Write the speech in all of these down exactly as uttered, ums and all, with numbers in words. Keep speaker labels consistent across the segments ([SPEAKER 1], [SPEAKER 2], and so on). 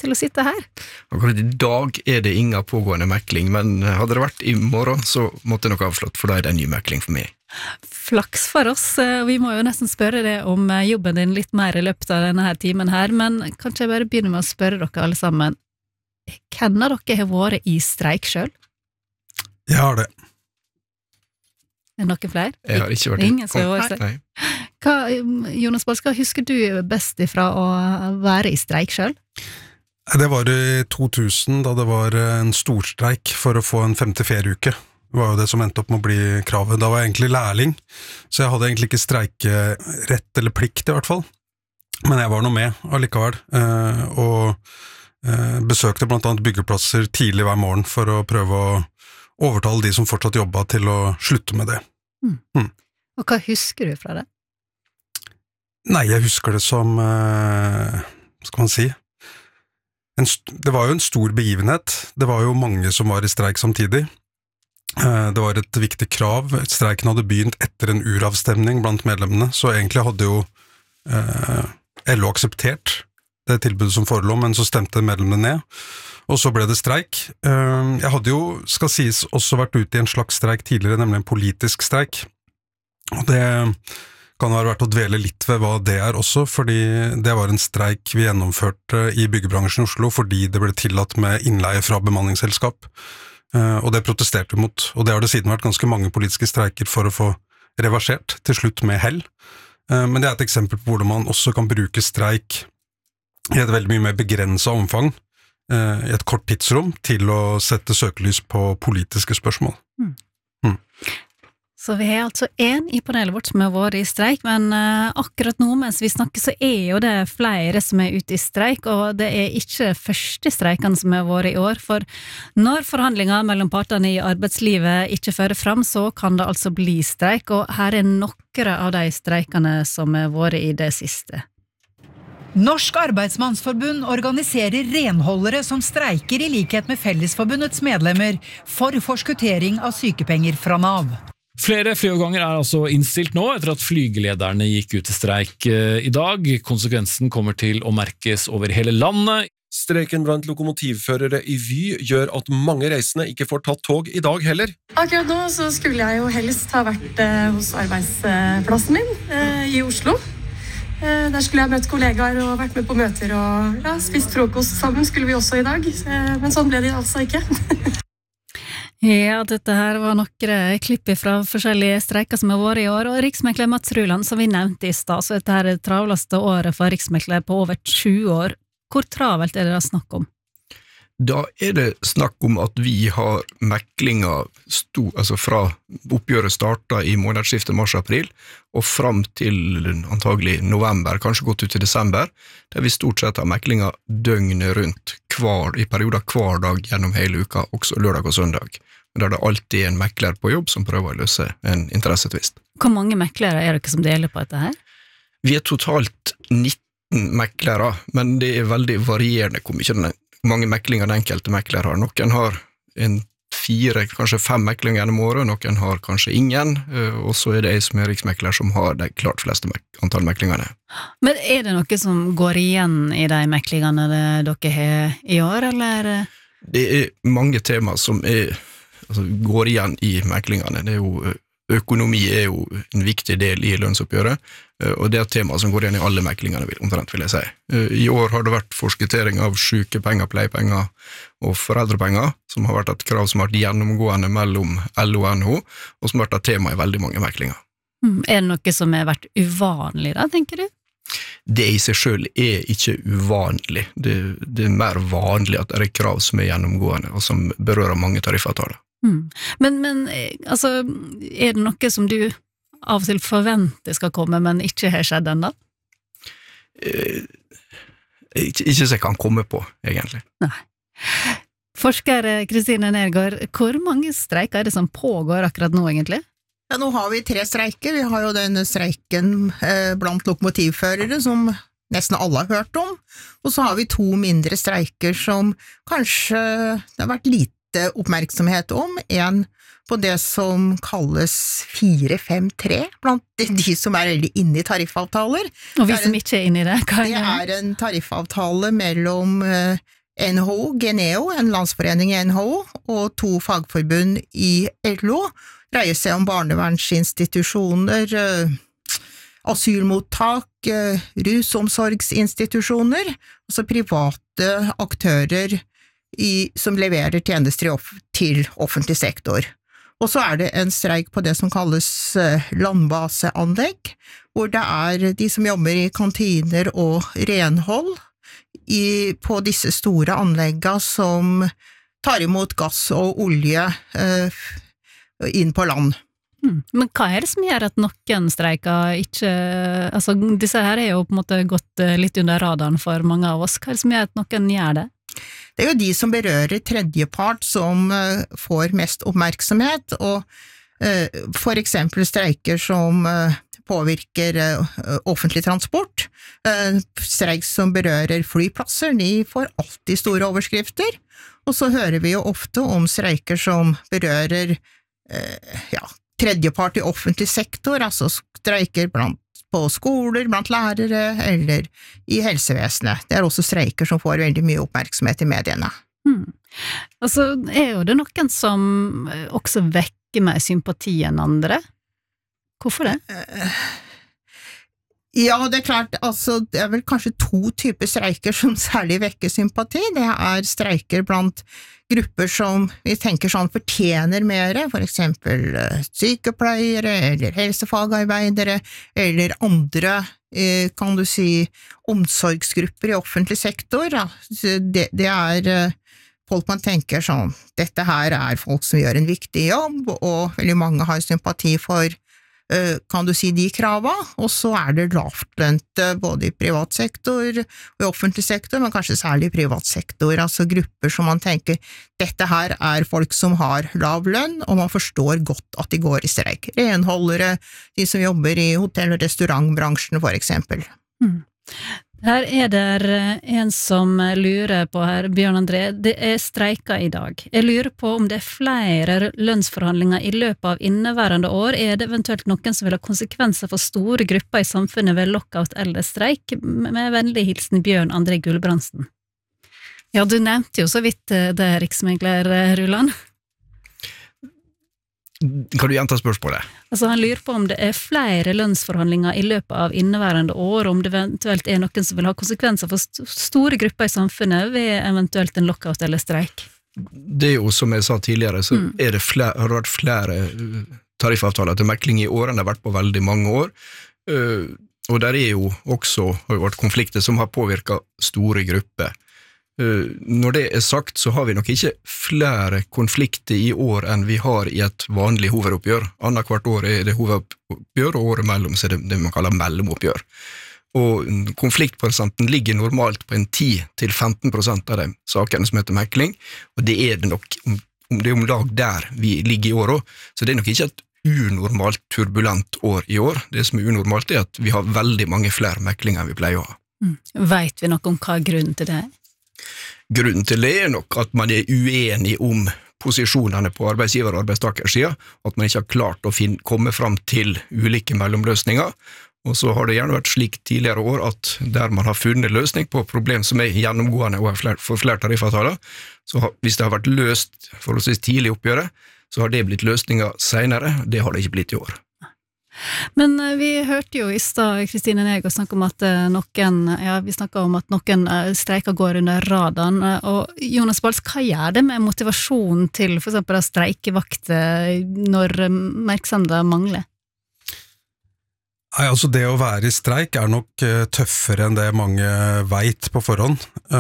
[SPEAKER 1] til å sitte her.
[SPEAKER 2] Akkurat i dag er det ingen pågående mekling, men hadde det vært i morgen, så måtte jeg nok avslått, for da er det en ny mekling for meg.
[SPEAKER 1] Flaks for oss. Vi må jo nesten spørre det om jobben din litt mer i løpet av denne her timen her, men kanskje jeg bare begynner med å spørre dere alle sammen. Hvem av dere har vært i streik selv?
[SPEAKER 3] Jeg har det.
[SPEAKER 1] Er det noen flere?
[SPEAKER 2] Jeg har ikke vært i
[SPEAKER 1] Ingen som har vært i streik. Hva, Jonas Bolska, husker du best ifra å være i streik selv?
[SPEAKER 3] Det var i to tusen, da det var en storstreik for å få en femte ferieuke. Det var jo det som endte opp med å bli kravet. Da var jeg egentlig lærling, så jeg hadde egentlig ikke streikerett eller plikt i hvert fall. Men jeg var noe med allikevel, og besøkte blant annet byggeplasser tidlig hver morgen for å prøve å overtale de som fortsatt jobbet til å slutte med det.
[SPEAKER 1] Mm. Mm. Og hva husker du fra det?
[SPEAKER 3] Nei, jeg husker det som, hva skal man si, en, det var jo en stor begivenhet. Det var jo mange som var i streik samtidig. Det var et viktig krav. Streiken hadde begynt etter en uravstemning blant medlemmene, så egentlig hadde jo eh, L O akseptert det tilbudet som forelå, men så stemte medlemmene ned, og så ble det streik. Eh, jeg hadde jo, skal sies, også vært ute i en slags streik tidligere, nemlig en politisk streik, og det kan være verdt å dvele litt ved hva det er også, fordi det var en streik vi gjennomførte i byggebransjen i Oslo, fordi det ble tillatt med innleie fra bemanningsselskap. Uh, og det protesterte vi mot, og det har det siden vært ganske mange politiske streiker for å få reversert, til slutt med hell. Uh, men det er et eksempel på hvordan man også kan bruke streik i et veldig mye mer begrenset omfang, uh, i et kort tidsrom, til å sette søkelys på politiske spørsmål. Mm. Mm.
[SPEAKER 1] Så vi har altså en i panelet vårt som har vært i streik, men uh, akkurat nå mens vi snakker så er jo det flere som er ute i streik, og det er ikke første streikene som har vært i år, for når forhandlinger mellom partene i arbeidslivet ikke fører fram, så kan det altså bli streik, og her er noen av de streikene som har vært i det siste.
[SPEAKER 4] Norsk Arbeidsmannsforbund organiserer renholdere som streiker i likhet med Fellesforbundets medlemmer for forskuttering av sykepenger fra Nav.
[SPEAKER 5] Flere flyavganger er altså innstilt nå etter at flygelederne gikk ut i streik i dag. Konsekvensen kommer til å merkes over hele landet.
[SPEAKER 6] Streiken blant lokomotivførere i Vy gjør at mange reisende ikke får tatt tog i dag heller.
[SPEAKER 7] Akkurat nå så skulle jeg jo helst ha vært eh, hos arbeidsplassen min eh, i Oslo. Eh, der skulle jeg møtt kollegaer og vært med på møter og ja, spist frokost sammen skulle vi også i dag. Eh, men sånn ble det altså ikke.
[SPEAKER 1] Ja, dette her var noen klipp fra forskjellige streiker som har vært i år, og riksmekler Mats Ruland, som vi nevnte i stad, så dette her er det travleste året for riksmekler på over tjue år. Hvor travelt er det da snakk om?
[SPEAKER 2] Da er det snakk om at vi har meklinger sto, altså fra oppgjøret startet i månedsskiftet mars-april, og fram til antagelig november, kanskje gått ut i desember, der vi stort sett har meklinger døgnet rundt, hver, i perioder hver dag gjennom hele uka, også lørdag og søndag. Der det alltid er en mekler på jobb som prøver å løse en interessetvist.
[SPEAKER 1] Hvor mange meklere er dere som deler på dette her?
[SPEAKER 2] Vi er totalt nitten meklere, men det er veldig varierende hvor mye den mange meklinger den enkelte mekler har. Noen har en fire, kanskje fem meklinger gjennom året, noen har kanskje ingen, og så er det jeg som er riksmekler som har de klart fleste mek- antall meklingene.
[SPEAKER 1] Men er det noe som går igjen i de meklingene dere har i år, eller?
[SPEAKER 2] Det er mange tema som er, altså, går igjen i meklingene. Det er jo, økonomi er jo en viktig del i lønnsoppgjøret, og det er et tema som går igjen i alle meklingene, omtrent vil jeg si. I år har det vært forskuttering av sykepenger, pleiepenger og foreldrepenger, som har vært et krav som har vært gjennomgående mellom L O og N H O, og som har vært et tema i veldig mange meklinger.
[SPEAKER 1] Mm, er det noe som har vært uvanlig da, tenker du?
[SPEAKER 2] Det i seg selv er ikke uvanlig. Det, det er mer vanlig at det er krav som er gjennomgående, og som berører mange tariffavtaler.
[SPEAKER 1] Mm. Men, men altså, er det noe som du av og til forventer skal komme, men ikke har skjedd ennå?
[SPEAKER 2] Eh, ikke, ikke så jeg kan komme på, egentlig.
[SPEAKER 1] Nei. Forsker Kristine Nergård, hvor mange streiker er det som pågår akkurat nå, egentlig?
[SPEAKER 8] Ja, nå har vi tre streiker. Vi har jo denne streiken eh, blant lokomotivførere, som nesten alle har hørt om, og så har vi to mindre streiker som kanskje det har vært lite oppmerksomhet om, en på det som kalles fire fem tre, blant de som er veldig inne i tariffavtaler.
[SPEAKER 1] Og vi som ikke er inne i det, hva er det?
[SPEAKER 8] Det er en tariffavtale mellom N H O, Geneo, en landsforening i N H O, og to fagforbund i L O, dreier seg om barnevernsinstitusjoner, asylmottak, rusomsorgsinstitusjoner, altså private aktører i, som leverer tjenester off, til offentlig sektor. Og så er det en streik på det som kalles landbaseanlegg, hvor det er de som jobber i kantiner og renhold i, på disse store anleggene som tar imot gass og olje eh, inn på land.
[SPEAKER 1] Hmm. Men hva er det som gjør at noen streiker ikke, altså disse her er jo på en måte gått litt under radaren for mange av oss, hva er det som gjør at noen gjør det?
[SPEAKER 8] Det er jo de som berører tredjepart som uh, får mest oppmerksomhet, og uh, for eksempel streiker som uh, påvirker uh, offentlig transport, uh, streik som berører flyplasser, de får alltid store overskrifter, og så hører vi jo ofte om streiker som berører uh, ja, tredjepart i offentlig sektor, altså streiker blant på skoler, blant lærere, eller i helsevesenet. Det er også streiker som får veldig mye oppmerksomhet i mediene.
[SPEAKER 1] Hmm. Altså, er jo det noen som også vekker mer sympati enn andre? Hvorfor det?
[SPEAKER 8] Ja, det er klart, altså, det er vel kanskje to typer streiker som særlig vekker sympati. Det er streiker blant grupper som vi tenker sånn fortjener mer, for eksempel sykepleiere, eller helsefagarbeidere, eller andre, kan du si, omsorgsgrupper i offentlig sektor. Det, det er folk man tenker sånn, dette her er folk som gjør en viktig jobb, og veldig mange har sympati for kan du si de krava, og så er det lavtlønte både i privat sektor og i offentlig sektor, men kanskje særlig i privat sektor, altså grupper som man tenker, dette her er folk som har lav lønn, og man forstår godt at de går i streik. Renholdere, de som jobber i hotell- og restaurantbransjen for eksempel.
[SPEAKER 1] Mm. Her er det en som lurer på her, Bjørn André, det er streiker i dag. Jeg lurer på om det er flere lønnsforhandlinger i løpet av inneværende år. Er det eventuelt noen som vil ha konsekvenser for store grupper i samfunnet ved lockout eller streik? Med vennlig hilsen Bjørn André Gulbrandsen. Ja, du nevnte jo så vidt det, riksmegler Ruland.
[SPEAKER 2] Kan du gjenta spørsmålet?
[SPEAKER 1] Altså, han lurer på om det er flere lønnsforhandlinger i løpet av inneværende år, om det eventuelt er noen som vil ha konsekvenser for st- store grupper i samfunnet ved eventuelt en lockout eller streik.
[SPEAKER 2] Det er jo, som jeg sa tidligere, så mm. er det flere, har det vært flere tariffavtaler til mekling i år enn det har vært på veldig mange år. Uh, og der er jo også har vært konflikter som har påvirket store grupper. Uh, når det er sagt, så har vi nok ikke flere konflikter i år enn vi har i et vanlig hovedoppgjør. Annet hvert år er det hovedoppgjør, og året mellom så er det det man kaller mellomoppgjør. Og konfliktprosenten ligger normalt på en ti til femten prosent av de sakene som heter mekling, og det er det nok om, om det er om lag der vi ligger i år også. Så det er nok ikke et unormalt turbulent år i år. Det som er unormalt er at vi har veldig mange flere meklinger enn vi pleier å ha.
[SPEAKER 1] Mm. Vet vi noe om hva grunnen til det er?
[SPEAKER 2] Grunnen til det er nok at man er uenig om posisjonene på arbeidsgiver- og arbeidstakersida, at man ikke har klart å finne, komme fram til ulike mellomløsninger, og så har det gjerne vært slik tidligere år at der man har funnet løsning på problem som er gjennomgående for flere tariffavtaler, så har, hvis det har vært løst forholdsvis tidlig i oppgjøret, så har det blitt løsninger senere, det har det ikke blitt i år.
[SPEAKER 1] Men vi hørte jo i stad Kristine Nego snakke om at noen, ja, vi snakket om at noen streiker går under radaren, og Jonas Bals, hva gjør det med motivasjonen til for eksempel streikevakter når merksomheten mangler?
[SPEAKER 3] Nei, altså det å være i streik er nok tøffere enn det mange vet på forhånd.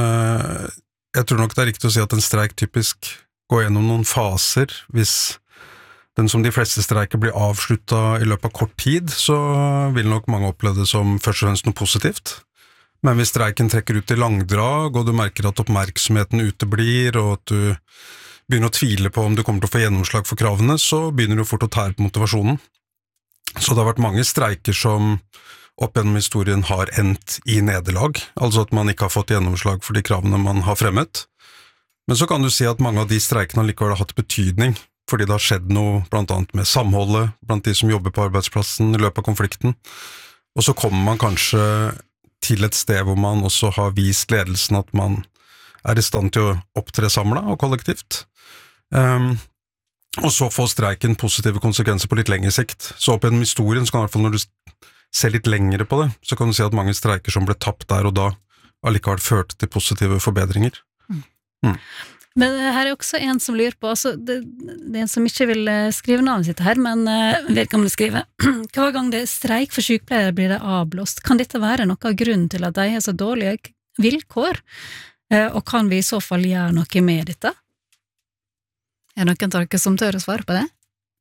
[SPEAKER 3] Jeg tror nok det er riktig å si at en streik typisk går gjennom noen faser. Hvis den som de fleste streiker blir avsluttet i løpet av kort tid, så vil nok mange oppleve det som først og fremst noe positivt. Men hvis streiken trekker ut i langdrag, og du merker at oppmerksomheten uteblir, og at du begynner å tvile på om du kommer til å få gjennomslag for kravene, så begynner du fort å tære på motivasjonen. Så det har vært mange streiker som opp gjennom historien har endt i nederlag, altså at man ikke har fått gjennomslag for de kravene man har fremmet. Men så kan du si at mange av de streikene likevel har hatt betydning, fordi det har skjedd noe blant annet med samholdet blant de som jobber på arbeidsplassen i løpet av konflikten. Og så kommer man kanskje til et sted hvor man også har vist ledelsen at man er i stand til å opptre samlet og kollektivt. Um, og så får streiken positive konsekvenser på litt lengre sikt. Så opp gjennom historien, så kan i hvert fall når du ser litt lengre på det, så kan du si at mange streiker som ble tapt der og da, allikevel førte til positive forbedringer. Mm. Mm.
[SPEAKER 1] Men her er også en som lurer på, altså, det, det er en som ikke vil skrive navnet sitt her, men uh, vedkommende skriver, hver gang det er streik for sykepleiere blir det avblåst. Kan dette være noe av grunnen til at de har så dårlige vilkår? Uh, og kan vi i så fall gjøre noe med dette? Er det noen av dere som tør å svare på det?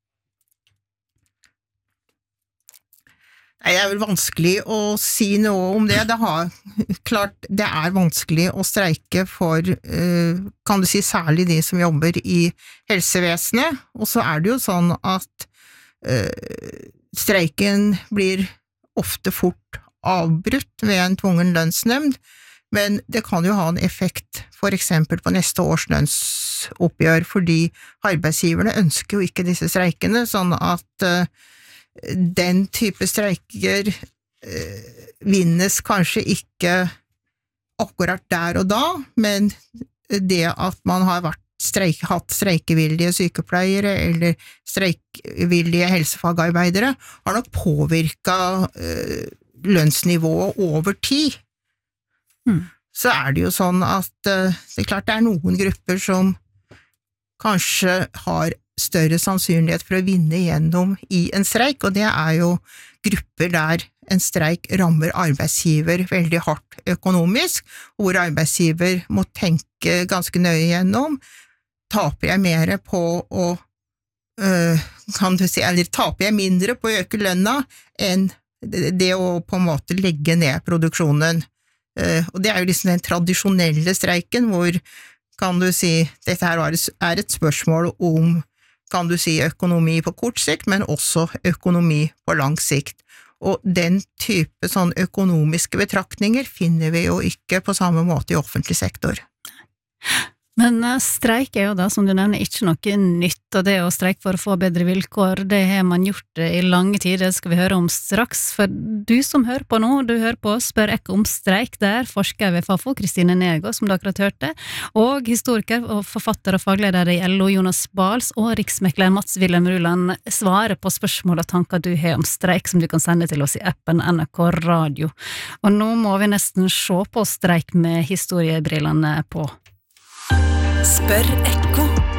[SPEAKER 8] Det er vel vanskelig å si noe om det. Det, har, klart, det er vanskelig å streike for, kan du si, særlig de som jobber i helsevesenet. Og så er det jo sånn at streiken blir ofte fort avbrutt ved en tvungen lønnsnemnd, men det kan jo ha en effekt for eksempel på neste års lønnsoppgjør, fordi arbeidsgiverne ønsker jo ikke disse streikene, sånn at den type streiker eh, vinnes kanskje ikke akkurat der og da, men det at man har vært streik, hatt streikevillige sykepleiere eller streikevillige helsefagarbeidere har nok påvirket eh, lønnsnivået over tid. Mm. Så er det jo sånn at eh, det er klart det er noen grupper som kanskje har større sannsynlighet for å vinne gjennom i en streik, og det er jo grupper der en streik rammer arbeidsgiver veldig hardt økonomisk, hvor arbeidsgiver må tenke ganske nøye gjennom, taper jeg mer på å, øh, kan du si, eller taper jeg mindre på å øke lønna enn det å på en måte legge ned produksjonen. Uh, og det er jo liksom den tradisjonelle streiken, hvor kan du si, dette her er et spørsmål om kan du si økonomi på kort sikt, men også økonomi på lang sikt. Og den type sånn økonomiske betraktninger finner vi jo ikke på samme måte i offentlig sektor.
[SPEAKER 1] Men streik er jo da, som du nevner, ikke noe nytt, og det å streike for å få bedre vilkår, det har man gjort i lange tider, det skal vi høre om straks. For du som hører på nå, du hører på Spør Ekko om streik, der forsker ved Fafo, Kristine Nergård, som dere har hørt det, og historiker og forfatter og fagleder i L O, Jonas Bals, og riksmekler Mats Wilhelm Ruland svarer på spørsmål og tanker du har om streik, som du kan sende til oss i appen N R K Radio. Og nå må vi nesten se på streik med historiebrillene på.
[SPEAKER 9] Spør Ekko.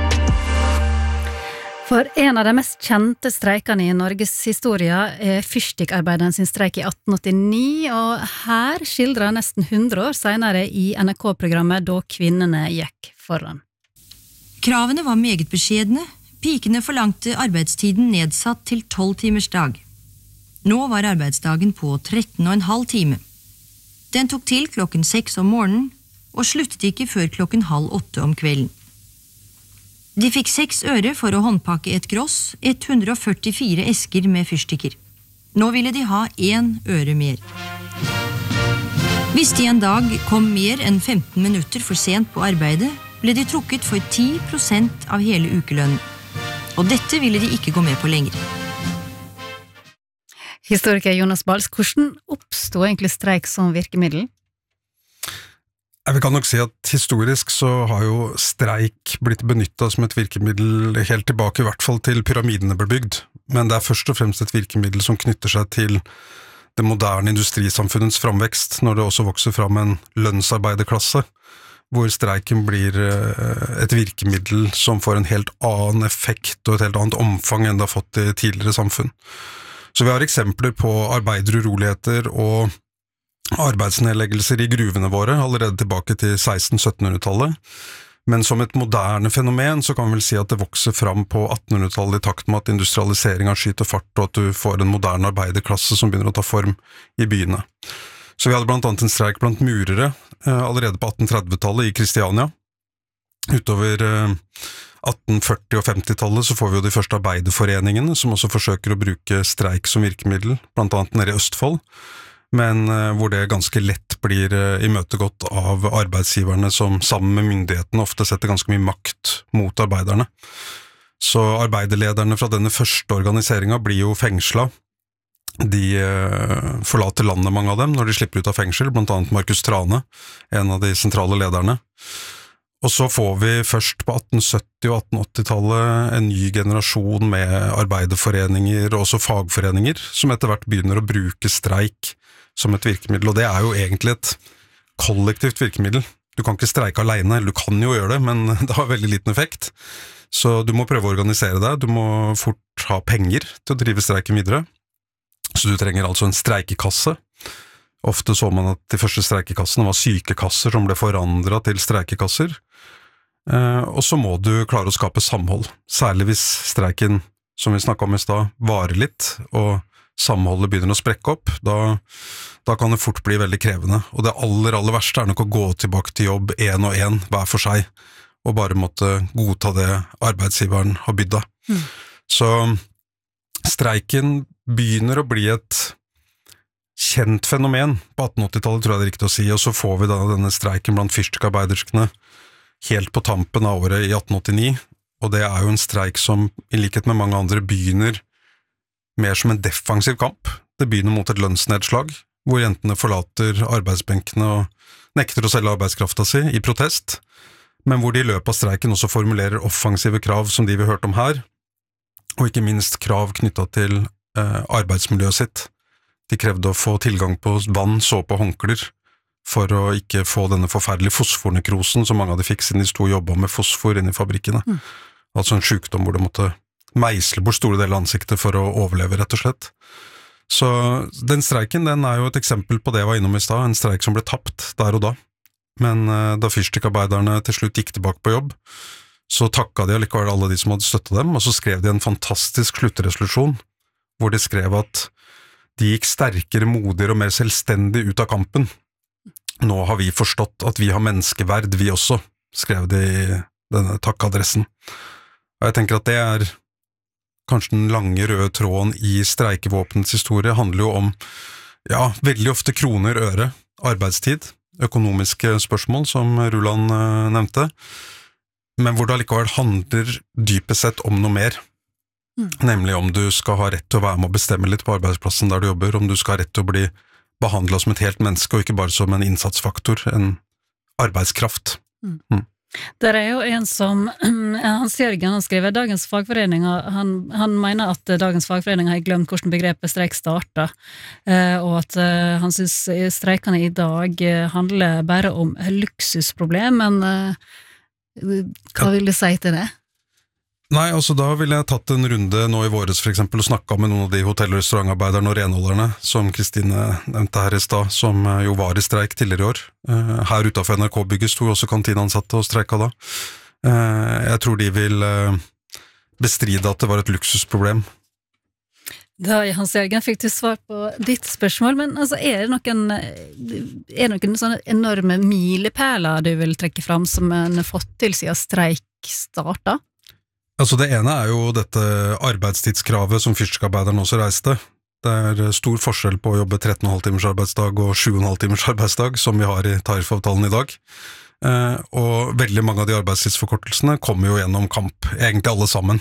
[SPEAKER 1] For en av de mest kjente streikene i Norges historie er fyrstikkarbeideren sin streik i atten åttini, og her skildrer nesten hundre år senere i N R K-programmet Da kvinnene gikk foran.
[SPEAKER 10] Kravene var meget beskjedne. Pikene forlangte arbeidstiden nedsatt til tolv timers dag. Nå var arbeidsdagen på tretten og en halv time. Den tok til klokken seks om morgenen, og sluttet ikke før klokken halv åtte om kvelden. De fikk seks øre for å håndpakke et gross, ett hundre og førtifire esker med fyrstikker. Nå ville de ha én øre mer. Hvis de en dag kom mer enn femten minutter for sent på arbeidet, ble de trukket for ti prosent av hele ukelønnen. Og dette ville de ikke gå med på lenger.
[SPEAKER 1] Historiker Jonas Bals, hvordan oppstod egentlig streik som virkemiddel?
[SPEAKER 3] Vi kan nok si at historisk så har jo streik blitt benyttet som et virkemiddel helt tilbake, i hvert fall til pyramidene ble bygd, men det er først og fremst et virkemiddel som knytter seg til det moderne industrisamfunnets framvekst, når det også vokser fram en lønnsarbeiderklasse, hvor streiken blir et virkemiddel som får en helt annen effekt og et helt annet omfang enn det har fått i tidligere samfunn. Så vi har eksempler på arbeideruroligheter og arbeidsnedleggelser i gruvene våre allerede tilbake til seksten-syttenhundretallet, men som et moderne fenomen så kan vi vel si at det vokser fram på attenhundretallet i takt med at industrialiseringen skyter fart og at du får en moderne arbeiderklasse som begynner å ta form i byene. Så vi hadde blant annet en streik blant murere allerede på atten-trettitallet i Kristiania. Utover atten førti- og femtitallet så får vi jo de første arbeiderforeningene som også forsøker å bruke streik som virkemiddel, blant annet nede i Østfold, men hvor det ganske lett blir imøtegått av arbeidsgiverne som sammen med myndighetene ofte setter ganske mye makt mot arbeiderne. Så arbeiderlederne fra denne første organiseringen blir jo fengslet. De eh, forlater landet, mange av dem, når de slipper ut av fengsel, blant annet Markus Trane, en av de sentrale lederne. Og så får vi først på atten sytti- og atten åtti-tallet en ny generasjon med arbeiderforeninger og også fagforeninger, som etter hvert begynner å bruke streik som et virkemiddel, og det er jo egentlig et kollektivt virkemiddel. Du kan ikke streike alene, eller du kan jo gjøre det, men det har veldig liten effekt. Så du må prøve å organisere deg, du må fort ha penger til å drive streiken videre. Så du trenger altså en streikekasse. Ofte så man at de første streikekassene var sykekasser som ble forandret til streikekasser. Eh, og så må du klare å skape samhold, særlig hvis streiken, som vi snakket om i stad, varer litt, og samholdet begynner å sprekke opp, da, da kan det fort bli veldig krevende. Og det aller, aller verste er nok å gå tilbake til jobb en og en, hver for seg, og bare måtte godta det arbeidsgiveren har bydd deg. Mm. Så streiken begynner å bli et kjent fenomen på atten åtti-tallet, tror jeg det er riktig å si, og så får vi da denne streiken blant fyrstikkarbeiderskene helt på tampen av året i atten åttini, og det er jo en streik som, i likhet med mange andre, begynner mer som en defensiv kamp. Det begynner mot et lønnsnedslag, hvor jentene forlater arbeidsbenkene og nekter å selge arbeidskrafta si i protest, men hvor de i løpet av streiken også formulerer offensive krav som de vi hørte om her, og ikke minst krav knyttet til eh, arbeidsmiljøet sitt. De krevde å få tilgang på vann, såpe og håndklær, for å ikke få denne forferdelige fosfornekrosen som mange av de fikk siden de sto og jobbet med fosfor inne i fabrikkene. Mm. Altså en sykdom hvor de måtte meisle bort store deler av ansiktet for å overleve, rett og slett. Så den streiken, den er jo et eksempel på det jeg var innom i stad, en streik som ble tapt der og da. Men eh, da fyrstikkarbeiderne til slutt gikk tilbake på jobb, så takket de allikevel alle de som hadde støttet dem, og så skrev de en fantastisk sluttresolusjon, hvor de skrev at de gikk sterkere, modigere og mer selvstendig ut av kampen. Nå har vi forstått at vi har menneskeverd, vi også, skrev de i denne takkadressen. Og jeg tenker at det er kanskje den lange røde tråden i streikevåpenets historie, handler jo om, ja, veldig ofte kroner, øre, arbeidstid, økonomiske spørsmål, som Ruland uh, nevnte, men hvor det allikevel handler dypest sett om noe mer. Mm. Nemlig om du skal ha rett til å være med og bestemme litt på arbeidsplassen der du jobber, om du skal ha rett til å bli behandlet som et helt menneske, og ikke bare som en innsatsfaktor, en arbeidskraft. Mm. Mm.
[SPEAKER 1] Der er jo en som, Hans Jørgen har skrevet, dagens fagforeninger, han, han mener at dagens fagforeninger har glemt hvordan begrepet streik startet, og at han synes streikene i dag handler bare om luksusproblem, men hva vil du si til det?
[SPEAKER 3] Nei, altså da ville jeg tatt en runde nå i våres for eksempel, og snakket med noen av de hotell- og restaurantarbeiderne og renholderne, som Kristine nevnte her i stad, som jo var i streik tidligere i år. Her utenfor N R K-bygget sto også kantinansatte og streika da. Jeg tror de vil bestride at det var et luksusproblem.
[SPEAKER 1] Da, Hans Jørgen, fikk du svar på ditt spørsmål, men altså, er det noen, er det noen sånne enorme milepæler du vil trekke fram som en har fått til siden streik startet?
[SPEAKER 3] Altså det ene er jo dette arbeidstidskravet som fyrstikkarbeiderne også reiste. Det er stor forskjell på å jobbe tretten komma fem timers arbeidsdag og sju komma fem timers arbeidsdag, som vi har i tariffavtalen i dag. Eh, og veldig mange av de arbeidstidsforkortelsene kommer jo gjennom kamp, egentlig alle sammen.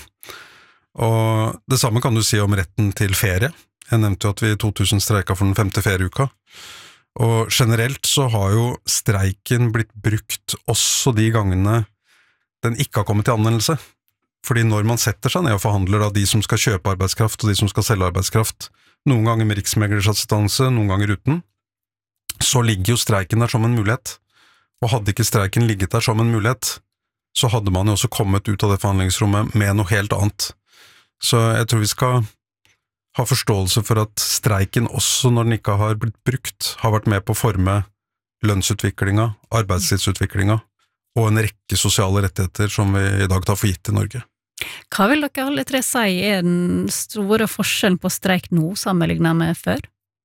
[SPEAKER 3] Og det samme kan du si om retten til ferie. Jeg nevnte jo at vi i to tusen streika for den femte ferieuka. Og generelt så har jo streiken blitt brukt også de gangene den ikke har kommet til anvendelse. Fordi når man setter seg ned og forhandler av de som skal kjøpe arbeidskraft og de som skal selge arbeidskraft, noen ganger med riksmeglersassistanse, noen ganger uten, så ligger jo streiken der som en mulighet. Og hadde ikke streiken ligget der som en mulighet, så hadde man jo også kommet ut av det forhandlingsrommet med noe helt annet. Så jeg tror vi skal ha forståelse for at streiken også når den ikke har blitt brukt, har vært med på å forme lønnsutviklinga, arbeidstidsutviklinga og en rekke sosiale rettigheter som vi i dag tar for gitt i Norge.
[SPEAKER 1] Hva vil dere alle tre si er den store forskjellen på streik nå sammenlignet med før?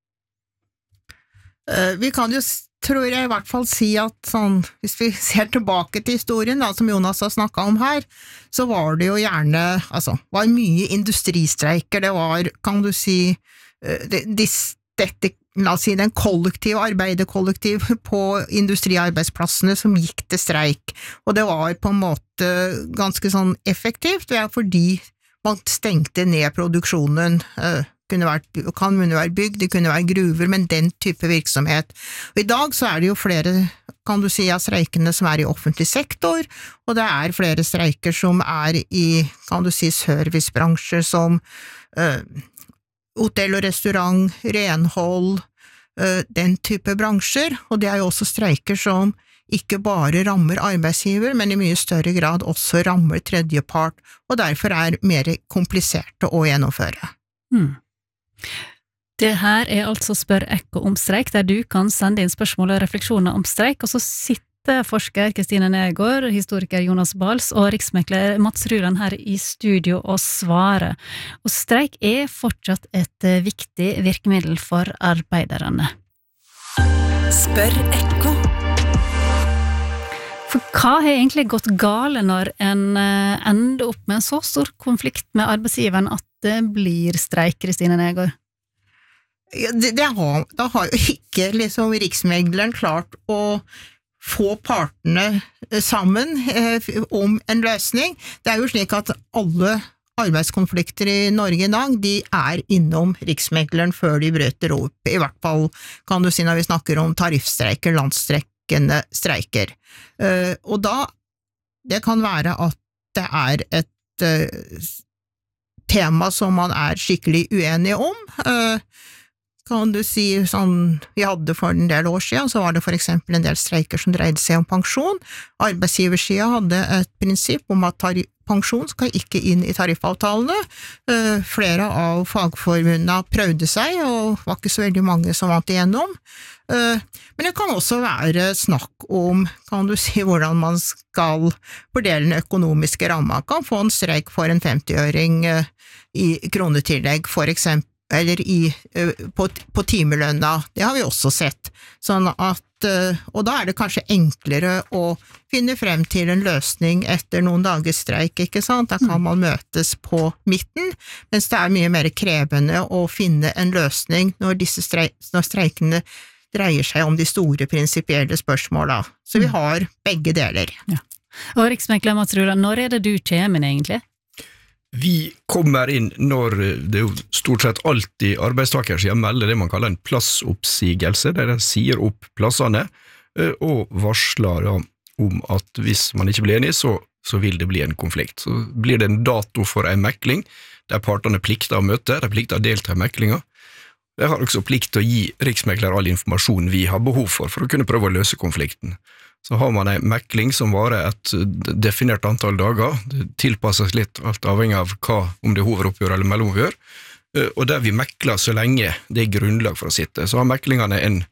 [SPEAKER 8] Vi kan jo, tror jeg i hvert fall si at sånn, hvis vi ser tilbake til historien da, som Jonas har snakket om her, så var det jo gjerne, altså, var mye industristreiker, det var, kan du si, det, dette la oss si, den kollektive arbeiderkollektiv på industriarbeidsplassene som gikk til streik, og det var på en måte ganske sånn effektivt, fordi man stengte ned produksjonen, kunne vært, kan kunne være bygd, det kunne være gruver, men den type virksomhet. Og i dag så er det jo flere, kan du si, av streikene som er i offentlig sektor, og det er flere streiker som er i, kan du si, servicebransjer som uh, hotell og restaurant, renhold, uh, den type bransjer, og det er jo også streiker som ikke bare rammer arbeidsgiver, men i mye større grad også rammer tredjepart, og derfor er mer kompliserte å gjennomføre.
[SPEAKER 1] Hmm. Det her er altså Spør Ekko om streik, der du kan sende inn spørsmål og refleksjoner om streik, og så sitter forsker Kristine Nergård, historiker Jonas Bals og riksmekler Mats Ruland her i studio og svarer. Og streik er fortsatt et viktig virkemiddel for arbeiderne.
[SPEAKER 9] Spør Ekko.
[SPEAKER 1] For hva har egentlig gått gale når en ender opp med en så stor konflikt med arbeidsgiveren at det blir streik, Kristine Nergård?
[SPEAKER 8] Ja, det, det har, da har jo ikke liksom riksmegleren klart å få partene sammen eh, om en løsning. Det er jo slik at alle arbeidskonflikter i Norge i dag, de er innom riksmegleren før de brøter opp, i hvert fall kan du si når vi snakker om tariffstreiker, landstrekkende streiker. Uh, og da, det kan være at det er et uh, tema som man er skikkelig uenige om. Uh, kan du si, sånn, vi hadde for en del år siden, så var det for eksempel en del streiker som dreide seg om pensjon. Arbeidsgiversiden hadde et prinsipp om at pensjon skal ikke inn i tariffavtalene. Uh, flere av fagforbundene prøvde seg, og var ikke så veldig mange som vant igjennom. Uh, men det kan også være snakk om, kan du si, hvordan man skal fordele den økonomiske ramma. Kan få en streik for en femti-øring uh, i kronetillegg, for eksempel, eller i, uh, på, på timelønna. Det har vi også sett. Sånn at, uh, og da er det kanskje enklere å finne frem til en løsning etter noen dagers streik, ikke sant? Da kan man møtes på midten, mens det er mye mer krevende å finne en løsning når disse streik, når streikene dreier seg om de store prinsipielle spørsmålene. Så vi har begge deler.
[SPEAKER 1] Ja. Og riksmekler Mats Ruland, når er det du kommer inn egentlig?
[SPEAKER 2] Vi kommer inn når det er jo stort sett alltid arbeidstaker som melder det man kaller en plassoppsigelse, der de sier opp plassene og varsler om at hvis man ikke blir enig, så, så vil det bli en konflikt. Så blir det en dato for en mekling, der partene plikter å møte, de plikter å delta i meklinga. De har også plikt til å gi riksmekler all informasjon vi har behov for, for å kunne prøve å løse konflikten. Så har man en mekling som varer et definert antall dager, det tilpasses litt alt avhengig av hva, om det er hovedoppgjør eller mellomoppgjør, og der vi mekler så lenge det er grunnlag for å sitte. Så har meklingene en,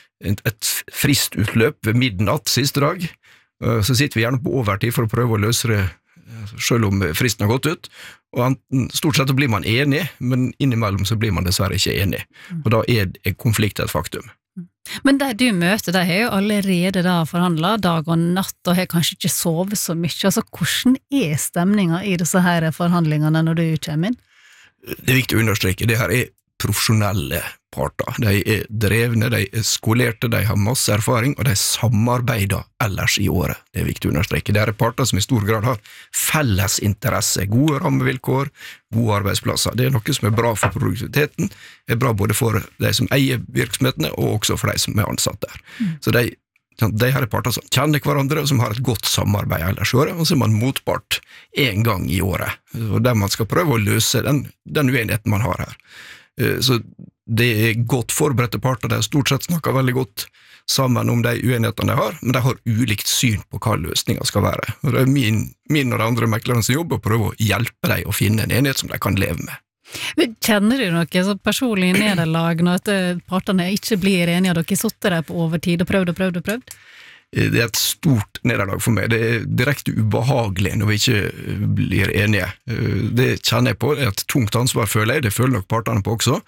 [SPEAKER 2] et fristutløp ved midnatt siste dag, så sitter vi gjerne på overtid for å prøve å løse det selv om fristen har gått ut, og stort sett blir man enig, men innimellom så blir man dessverre ikke enig, og da er konflikt et faktum.
[SPEAKER 1] Men de du møter, de har jo allerede da forhandlet dag og natt, og har kanskje ikke sovet så mye, altså hvordan er stemningen i disse her forhandlingene når du kommer inn?
[SPEAKER 2] Det er viktig å understreke, det her er profesjonelle parter, de er drevne, de er skolerte, de har masse erfaring, og de samarbeider ellers i året, det er viktig å understreke. Det er parter som i stor grad har felles interesse, gode rammevilkår, gode arbeidsplasser. Det er noe som er bra for produktiviteten, er bra både for de som eier virksomhetene, og også for de som er ansatt der. Mm. Så de, de her er parter som kjenner hverandre, og som har et godt samarbeid ellers i året, og så er man motpart en gang i året, og der man skal prøve å løse den, den uenigheten man har her. Så det er godt forberedte parter, de har stort sett snakket veldig godt sammen om de uenighetene de har, men de har ulikt syn på hva løsningen skal være. Og det er min, min og de andre meklernes jobb å prøve å hjelpe dem å finne en enighet som de kan leve med.
[SPEAKER 1] Men kjenner du noe så personlig nederlag når at partene ikke blir enige, og dere sitter der på overtid og prøvd og prøvd og prøvd?
[SPEAKER 2] Det er et stort nederlag for meg. Det er direkte ubehagelig når vi ikke blir enige. Det kjenner jeg på, det er et tungt ansvar, føler jeg, det føler nok partene på også.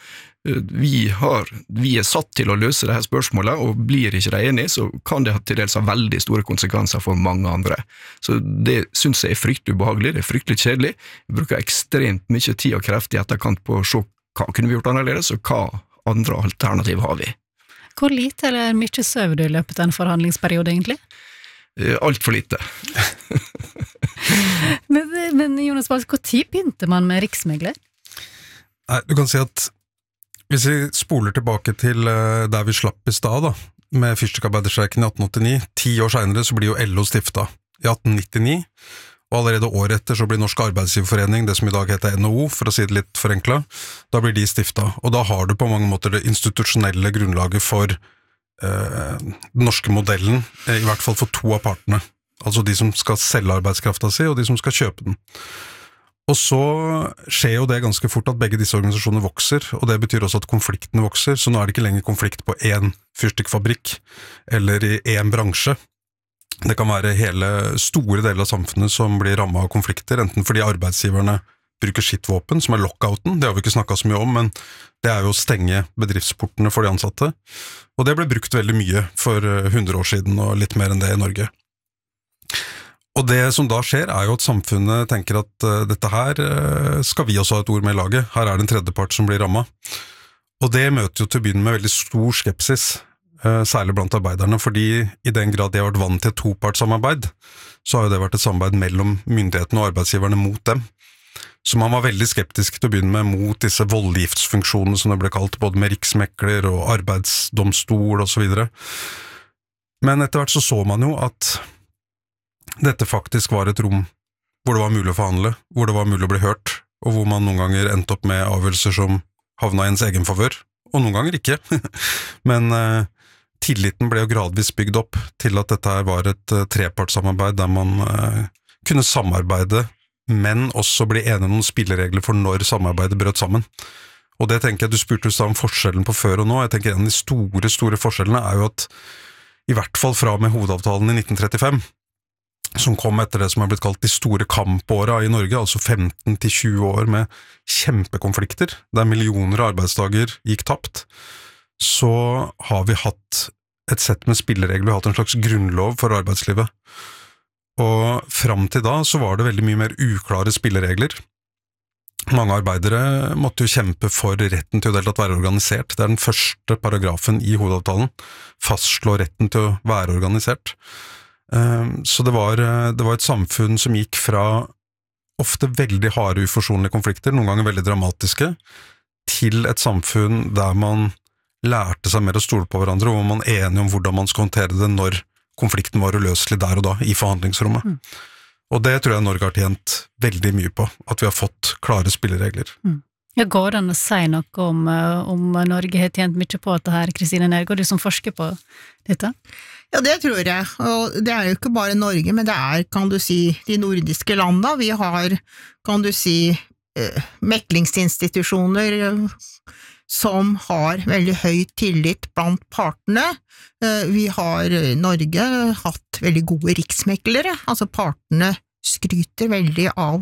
[SPEAKER 2] Vi, har, vi er satt til å løse dette spørsmålet, og blir ikke de enige, så kan det til dels ha veldig store konsekvenser for mange andre. Så det synes jeg er fryktelig ubehagelig, det er fryktelig kjedelig. Vi bruker ekstremt mye tid og kreft i etterkant på å se hva kunne vi gjort annerledes, og hva andre alternativ har vi.
[SPEAKER 1] Hvor lite eller mye søv du i løpet av en forhandlingsperiode, egentlig?
[SPEAKER 2] Alt for lite.
[SPEAKER 1] men, men Jonas Bals, hvor tid begynte man med riksmegler?
[SPEAKER 3] Nei, du kan si at hvis vi spoler tilbake til der vi slapp i stad, da, med fyrstikkarbeiderstreiken i atten åttini, ti år senere så blir jo L O stifta i atten nittini, og allerede året etter så blir Norsk Arbeidsgiverforening, det som i dag heter N H O, for å si det litt forenklet, da blir de stifta, og da har du på mange måter det institusjonelle grunnlaget for eh, den norske modellen, i hvert fall for to av partene, altså de som skal selge arbeidskrafta si, og de som skal kjøpe den. Og så skjer jo det ganske fort at begge disse organisasjonene vokser, og det betyr også at konfliktene vokser, så nå er det ikke lenger konflikt på én fyrstikkfabrikk, eller i én bransje. Det kan være hele store deler av samfunnet som blir rammet av konflikter, enten fordi arbeidsgiverne bruker sitt våpen, som er lockouten, det har vi ikke snakket så mye om, men det er jo å stenge bedriftsportene for de ansatte, og det ble brukt veldig mye for hundre år siden, og litt mer enn det i Norge. Og det som da skjer er jo at samfunnet tenker at uh, dette her uh, skal vi også ha et ord med i laget, her er det en tredjepart som blir rammet. Og det møter jo til å begynne med veldig stor skepsis, uh, særlig blant arbeiderne, fordi i den grad de har vært vant til et topartssamarbeid, så har jo det vært et samarbeid mellom myndighetene og arbeidsgiverne mot dem. Så man var veldig skeptisk til å begynne med mot disse voldgiftsfunksjonene som det ble kalt, både med riksmekler og arbeidsdomstol og så videre. Men etter hvert så så man jo at dette faktisk var et rom hvor det var mulig å forhandle, hvor det var mulig å bli hørt, og hvor man noen ganger endte opp med avgjørelser som havna i ens egen favør, og noen ganger ikke. Men eh, tilliten ble jo gradvis bygd opp til at dette her var et uh, trepartssamarbeid der man uh, kunne samarbeide, men også bli enige om noen spilleregler for når samarbeidet brøt sammen. Og det tenker jeg, du spurte jo om forskjellen på før og nå, jeg tenker en av de store, store forskjellene er jo at i hvert fall fra med hovedavtalen i nitten trettifem, som kom etter det som har blitt kalt de store kampåra i Norge, altså femten til tjue år med kjempekonflikter, der millioner av arbeidsdager gikk tapt, så har vi hatt et sett med spilleregler, vi har hatt en slags grunnlov for arbeidslivet. Og fram til da så var det veldig mye mer uklare spilleregler. Mange arbeidere måtte jo kjempe for retten til å deltatt være organisert. Det er den første paragrafen i hovedavtalen, fastslår retten til å være organisert. Så det var, det var et samfunn som gikk fra ofte veldig harde, uforsonlige konflikter, noen ganger veldig dramatiske, til et samfunn der man lærte seg mer å stole på hverandre, og hvor man er enige om hvordan man skal håndtere det når konflikten var uløselig der og da, i forhandlingsrommet. Mm. Og det tror jeg Norge har tjent veldig mye på, at vi har fått klare spilleregler.
[SPEAKER 1] Mm. Ja, går det an å si noe om, om Norge har tjent mye på dette her, Kristine Nergård, du som forsker på dette?
[SPEAKER 8] Ja, det tror jeg, og det er jo ikke bare Norge, men det er, kan du si, de nordiske landene. Vi har, kan du si, eh, meklingsinstitusjoner som har veldig høy tillit blant partene. Eh, vi har i Norge hatt veldig gode riksmeklere, altså partene skryter veldig av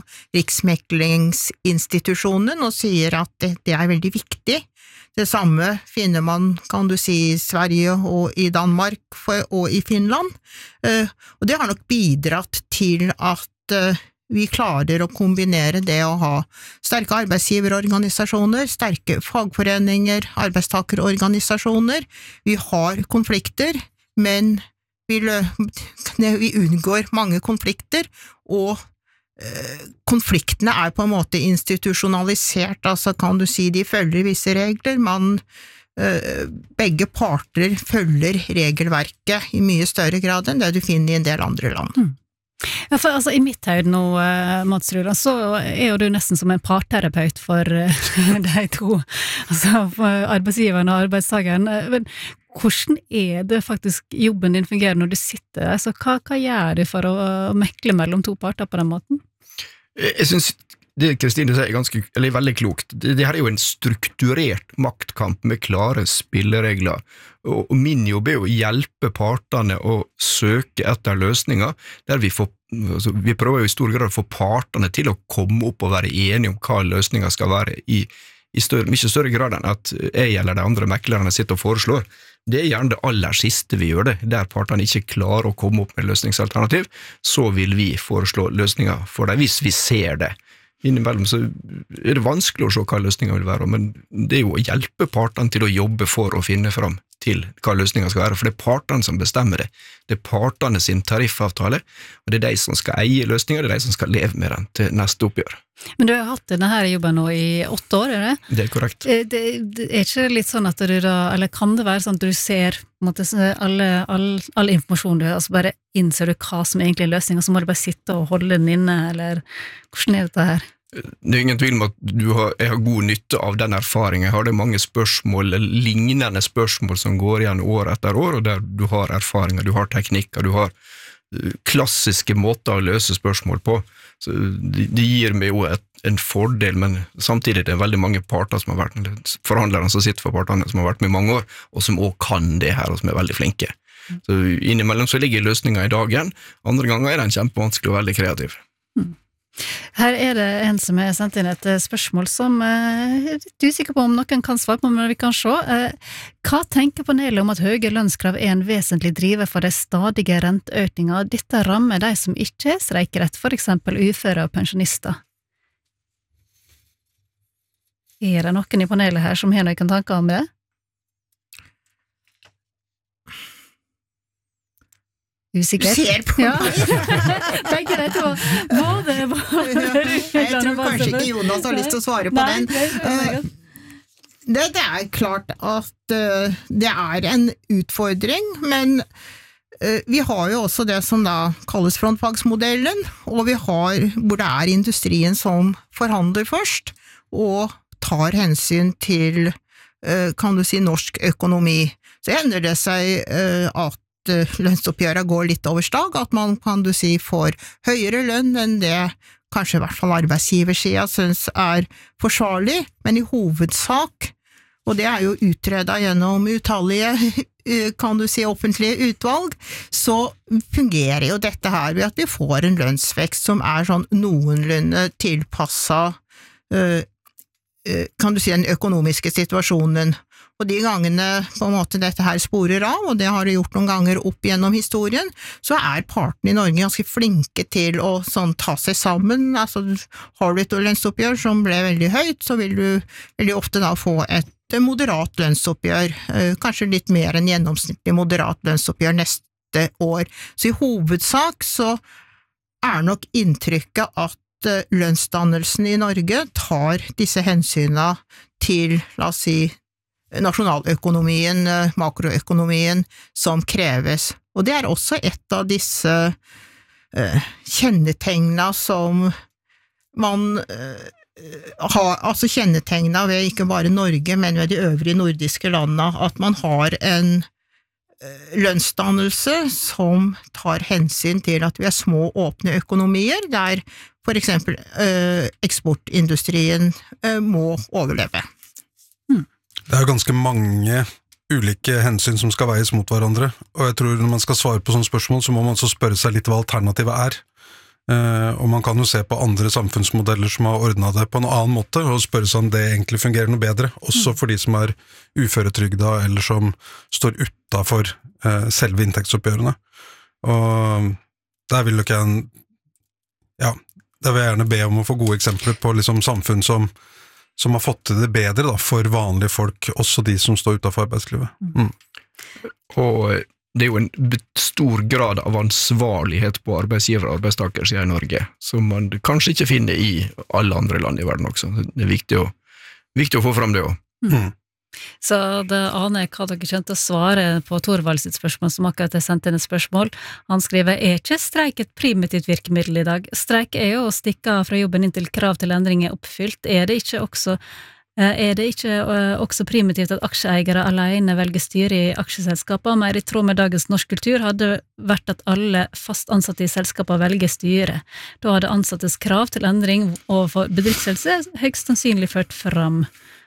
[SPEAKER 8] riksmeklingsinstitusjonen og sier at det, det er veldig viktig. Det samme finner man, kan du si, i Sverige og i Danmark for, og i Finland, uh, og det har nok bidratt til at uh, vi klarer å kombinere det å ha sterke arbeidsgiverorganisasjoner, sterke fagforeninger, arbeidstakerorganisasjoner. Vi har konflikter, men vi, lø- vi unngår mange konflikter, og konfliktene er på en måte institusjonalisert, altså kan du si de følger visse regler, man begge parter følger regelverket i mye større grad enn det du finner i en del andre land.
[SPEAKER 1] Mm. Ja, for altså, i mitt høyde nå, Mats Rula, så er jo du nesten som en parterapeut for de to, altså for arbeidsgiveren og arbeidstageren, men hvordan er det faktisk jobben din fungerer når du sitter der? Så hva, hva gjør du for å mekle mellom to parter på den måten?
[SPEAKER 2] Jeg synes det Kristine sier er ganske, eller veldig klokt. Det, det her er jo en strukturert maktkamp med klare spilleregler, og, og min jobb er jo å hjelpe partene å søke etter løsninger, der vi får, altså, vi prøver jo i stor grad å få partene til å komme opp og være enige om hva løsninger skal være i i større, mye større grad enn at jeg eller de andre meklerne sitter og foreslår. Det er gjerne det aller siste vi gjør det, der partene ikke klarer å komme opp med løsningsalternativ, så vil vi foreslå løsninger for dem hvis vi ser det. innimellom så er det vanskelig å se hva løsningen vil være, men det er jo å hjelpe partene til å jobbe for å finne fram til hva løsningen skal være, for det er partene som bestemmer det. Det er partene sin tariffavtale, og det er de som skal eie løsninger, det er de som skal leve med den til neste oppgjør.
[SPEAKER 1] Men du har hatt denne her jobben nå i åtte år, er det?
[SPEAKER 2] Det er korrekt.
[SPEAKER 1] Det, det er ikke litt sånn at du da, eller kan det være sånn at du ser på en måte, alle, all, all informasjon du har, altså bare innser du hva som egentlig er løsningen, så må du bare sitte og holde den inne, eller hvordan er dette her?
[SPEAKER 2] Det er ingen tvil om at du har, jeg har god nytte av den erfaringen. Jeg har det mange spørsmål, lignende spørsmål som går igjen år etter år, og der du har erfaringer, du har teknikker, du har klassiske måter å løse spørsmål på. Så det, det gir meg jo et, en fordel, men samtidig er det veldig mange parter som har vært, forhandlere som sitter for partene, som har vært med i mange år, og som også kan det her, og som er veldig flinke. Så innimellom så ligger løsninger i dagen, andre ganger er den kjempevanskelig og veldig kreativ.
[SPEAKER 1] Mm. Her er det en som har sendt inn et spørsmål som jeg er litt usikker på om noen kan svare på, men vi kan se. Hva tenker panelet om at høye lønnskrav er en vesentlig driver for de stadige renteøkninger? Dette rammer de som ikke er streikerett, for eksempel uføre og pensjonister. Er det noen i panelet her som har noen tanker om det? Usikker.
[SPEAKER 8] Du ser på
[SPEAKER 1] ja. Tenker jeg til hva det var.
[SPEAKER 8] Jeg tror kanskje ikke Jonas har lyst til å svare på
[SPEAKER 1] Nei,
[SPEAKER 8] den. Det, det er klart at uh, det er en utfordring, men uh, vi har jo også det som da kalles frontfagsmodellen, og vi har hvor det er industrien som forhandler først, og tar hensyn til, uh, kan du si, norsk økonomi. Så ender det seg uh, at lønnsoppgjøret går litt over stag, at man kan du si får høyere lønn enn det kanskje i hvert fall arbeidsgiversiden synes er forsvarlig, men i hovedsak, og det er jo utredet gjennom utallige, kan du si, offentlige utvalg, så fungerer jo dette her ved at vi får en lønnsvekst som er sånn noenlunde tilpasset, kan du si, den økonomiske situasjonen. Og de gangene på en måte dette her sporer av, og det har det gjort noen ganger opp gjennom historien, så er partene i Norge ganske flinke til å sånn ta seg sammen. Altså, har du et lønnsoppgjør som ble veldig høyt, så vil du veldig ofte da få et moderat lønnsoppgjør, kanskje litt mer enn gjennomsnittlig moderat lønnsoppgjør neste år. Så i hovedsak så er nok inntrykket at lønnsdannelsen i Norge tar disse hensynene til, la oss si, nasjonaløkonomien, makroøkonomien som kreves. Og det er også et av disse uh, kjennetegnene som man uh, har, altså kjennetegnene ved ikke bare Norge, men ved de øvrige nordiske landene, at man har en uh, lønnsdannelse som tar hensyn til at vi er små åpne økonomier, der for eksempel uh, eksportindustrien uh, må overleve.
[SPEAKER 1] Hmm.
[SPEAKER 3] Det er ganske mange ulike hensyn som skal veies mot hverandre, og jeg tror når man skal svare på sånne spørsmål, så må man også spørre seg litt hva alternativet er. Eh, og man kan jo se på andre samfunnsmodeller som har ordnet det på en annen måte, og spørre seg om det egentlig fungerer noe bedre, også for de som er uføretrygda, eller som står utenfor eh, selve inntektsoppgjørene. Og der vil jo ikke jeg, ja, der vil jeg gjerne be om å få gode eksempler på liksom samfunn som som har fått til det bedre da, for vanlige folk, også de som står utenfor arbeidslivet. Mm.
[SPEAKER 2] Og det er jo en stor grad av ansvarlighet på arbeidsgiver- og arbeidstakersiden i Norge, som man kanskje ikke finner i alle andre land i verden også. Det er viktig å, viktig å få fram det også.
[SPEAKER 1] Mm. Så det aner jeg hva dere kjente å svare på Torvald sitt spørsmål, som akkurat er sendt inn et spørsmål. Han skriver, er ikke streik et primitivt virkemiddel i dag? Streik er jo å stikke av fra jobben inntil krav til endring er oppfylt. Er det ikke også, er det ikke også primitivt at aksjeeiere alene velger styre i aksjeselskaper? Mer i tråd med dagens norsk kultur hadde vært at alle fast ansatte i selskaper velger styre. Da hadde ansattes krav til endring overfor bedriftsledelse høyst sannsynlig ført fram.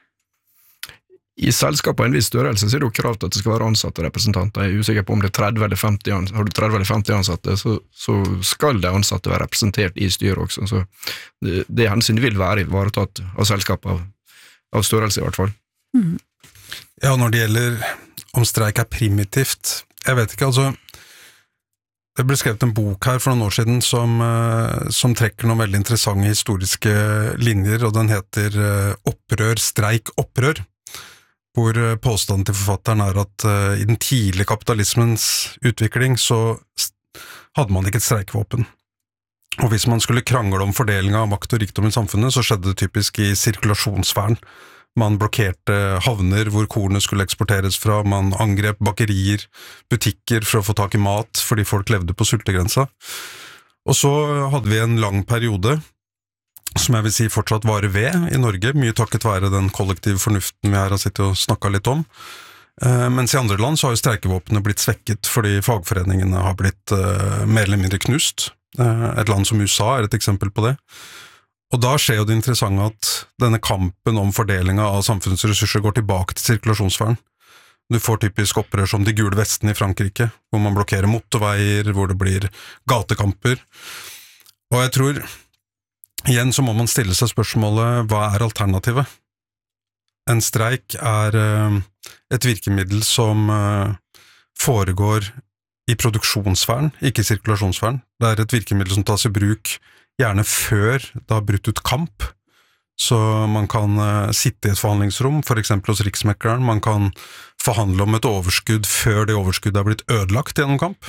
[SPEAKER 2] I selskapet av en viss størrelse så er det jo krav til at det skal være ansatte representanter. Jeg er usikker på om det er tretti eller femti ansatte. Har du tretti eller femti ansatte, så, så skal de ansatte være representert i styret også. Så det, det hensynet vil være ivaretatt av selskapet av, av størrelse i hvert fall.
[SPEAKER 1] Mm.
[SPEAKER 3] Ja, når det gjelder om streik er primitivt, jeg vet ikke, altså Det ble skrevet en bok her for noen år siden som, som trekker noen veldig interessante historiske linjer, og den heter Opprør, streik, opprør, hvor påstanden til forfatteren er at i den tidlige kapitalismens utvikling så hadde man ikke et streikvåpen. Og hvis man skulle krangle om fordeling av makt og rikdom i samfunnet, så skjedde det typisk i sirkulasjonsfæren. Man blokkerte havner hvor kornet skulle eksporteres fra, man angrep bakerier, butikker for å få tak i mat, fordi folk levde på sultegrensa. Og så hadde vi en lang periode, som jeg vil si fortsatt varer ved i Norge, mye takket være den kollektive fornuften vi her har sittet og snakket litt om. Mens i andre land så har jo streikevåpene blitt svekket, fordi fagforeningene har blitt mer eller mindre knust. Et land som U S A er et eksempel på det. Og da skjer jo det interessante at denne kampen om fordelingen av samfunnets ressurser går tilbake til sirkulasjonsfæren. Du får typisk opprør som de gule vestene i Frankrike, hvor man blokkerer motorveier, hvor det blir gatekamper. Og jeg tror, igjen så må man stille seg spørsmålet, hva er alternativet? En streik er et virkemiddel som foregår i produksjonsfæren, ikke i sirkulasjonsfæren. Det er et virkemiddel som tas i bruk gjerne før det har brutt ut kamp, så man kan uh, sitte i et forhandlingsrom, for eksempel hos Riksmekleren, man kan forhandle om et overskudd før det overskuddet er blitt ødelagt gjennom kamp.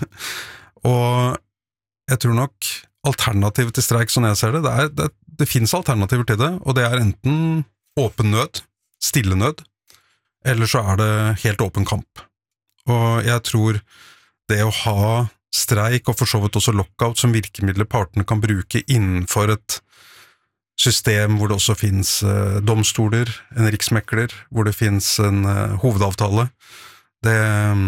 [SPEAKER 3] Og jeg tror nok alternativet til streik, sånn jeg ser det, det, er, det, det finnes alternativer til det, og det er enten åpen nød, stille nød, eller så er det helt åpen kamp. Og jeg tror det å ha streik og for så vidt også lockout som virkemidler partene kan bruke innenfor et system hvor det også finnes eh, domstoler, en riksmekler, hvor det finnes en eh, hovedavtale. Det,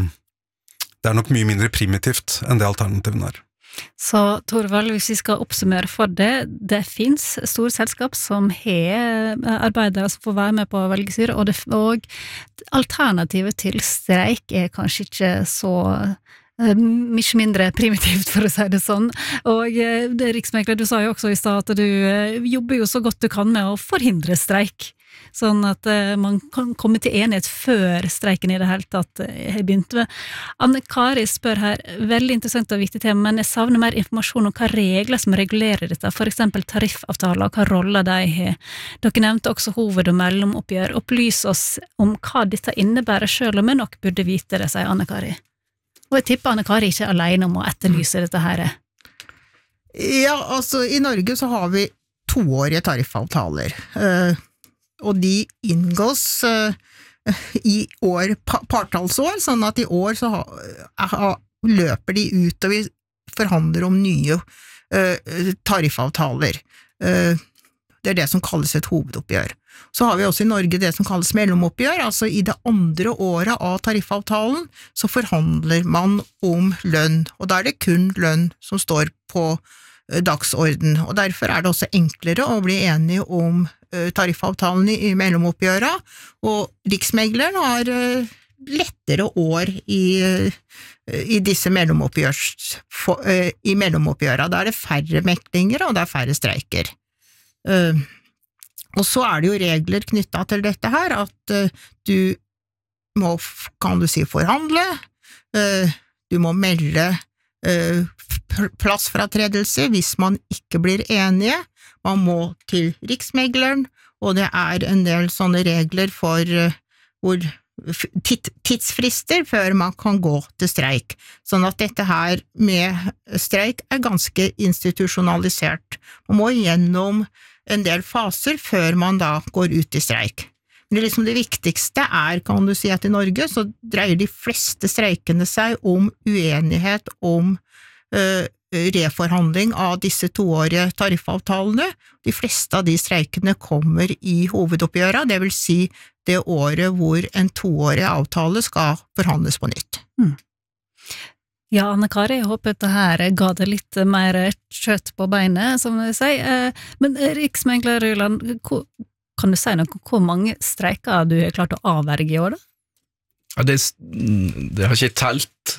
[SPEAKER 3] det er nok mye mindre primitivt enn det alternativen er.
[SPEAKER 1] Så Torvald, hvis vi skal oppsummere for det, det finnes store selskap som har arbeidere som får være med på velgestyret, og, det, og alternativet til streik er kanskje ikke så mye mindre primitivt, for å si det sånn. Og det Riksmekler, du sa jo også i stad at du jobber jo så godt du kan med å forhindre streik, sånn at man kan komme til enighet før streiken i det hele tatt har begynt med. Anne-Kari spør her, veldig interessant og viktig tema, men jeg savner mer informasjon om hva regler som regulerer dette, for eksempel tariffavtaler, hva roller de har. Dere nevnte også hoved- og mellomoppgjør. Opplys oss om hva dette innebærer, selv om jeg nok burde vite det, sier Anne-Kari. Og jeg tipper Anne-Kari ikke er alene om å etterlyse dette her.
[SPEAKER 8] Ja, altså i Norge så har vi toårige tariffavtaler, uh, og de inngås uh, i år, pa partallsår, sånn at i år så ha, ha, løper de ut, og vi forhandler om nye uh, tariffavtaler. Uh, det er det som kalles et hovedoppgjør. Så har vi også i Norge det som kalles mellomoppgjør, altså i det andre året av tariffavtalen så forhandler man om lønn, og da er det kun lønn som står på dagsorden, og derfor er det også enklere å bli enige om tariffavtalen i mellomoppgjøret, og Riksmegleren har lettere år i, i disse mellomoppgjørs, i mellomoppgjøret. Da er det færre meklinger, og det er færre streiker. Og så er det jo regler knyttet til dette her, at du må, kan du si, forhandle, du må melde plassfratredelse hvis man ikke blir enige, man må til Riksmegleren, og det er en del sånne regler for hvor tidsfrister før man kan gå til streik, sånn at dette her med streik er ganske institusjonalisert. Man må gjennom en del faser før man da går ut i streik. Men det, liksom det viktigste er, kan du si, at i Norge så dreier de fleste streikene seg om uenighet om uh, reforhandling av disse toårige tariffavtalene. De fleste av de streikene kommer i hovedoppgjøret, det vil si det året hvor en toårig avtale skal forhandles på nytt.
[SPEAKER 1] Mm. Ja, Anne-Kari, jeg håper dette her ga det litt mer kjøtt på beinet, som du sier. Men Riksmegler Ryland, kan du si noe om hvor mange streiker du har klart å avverge i år, da?
[SPEAKER 2] Ja, det, det har ikke telt.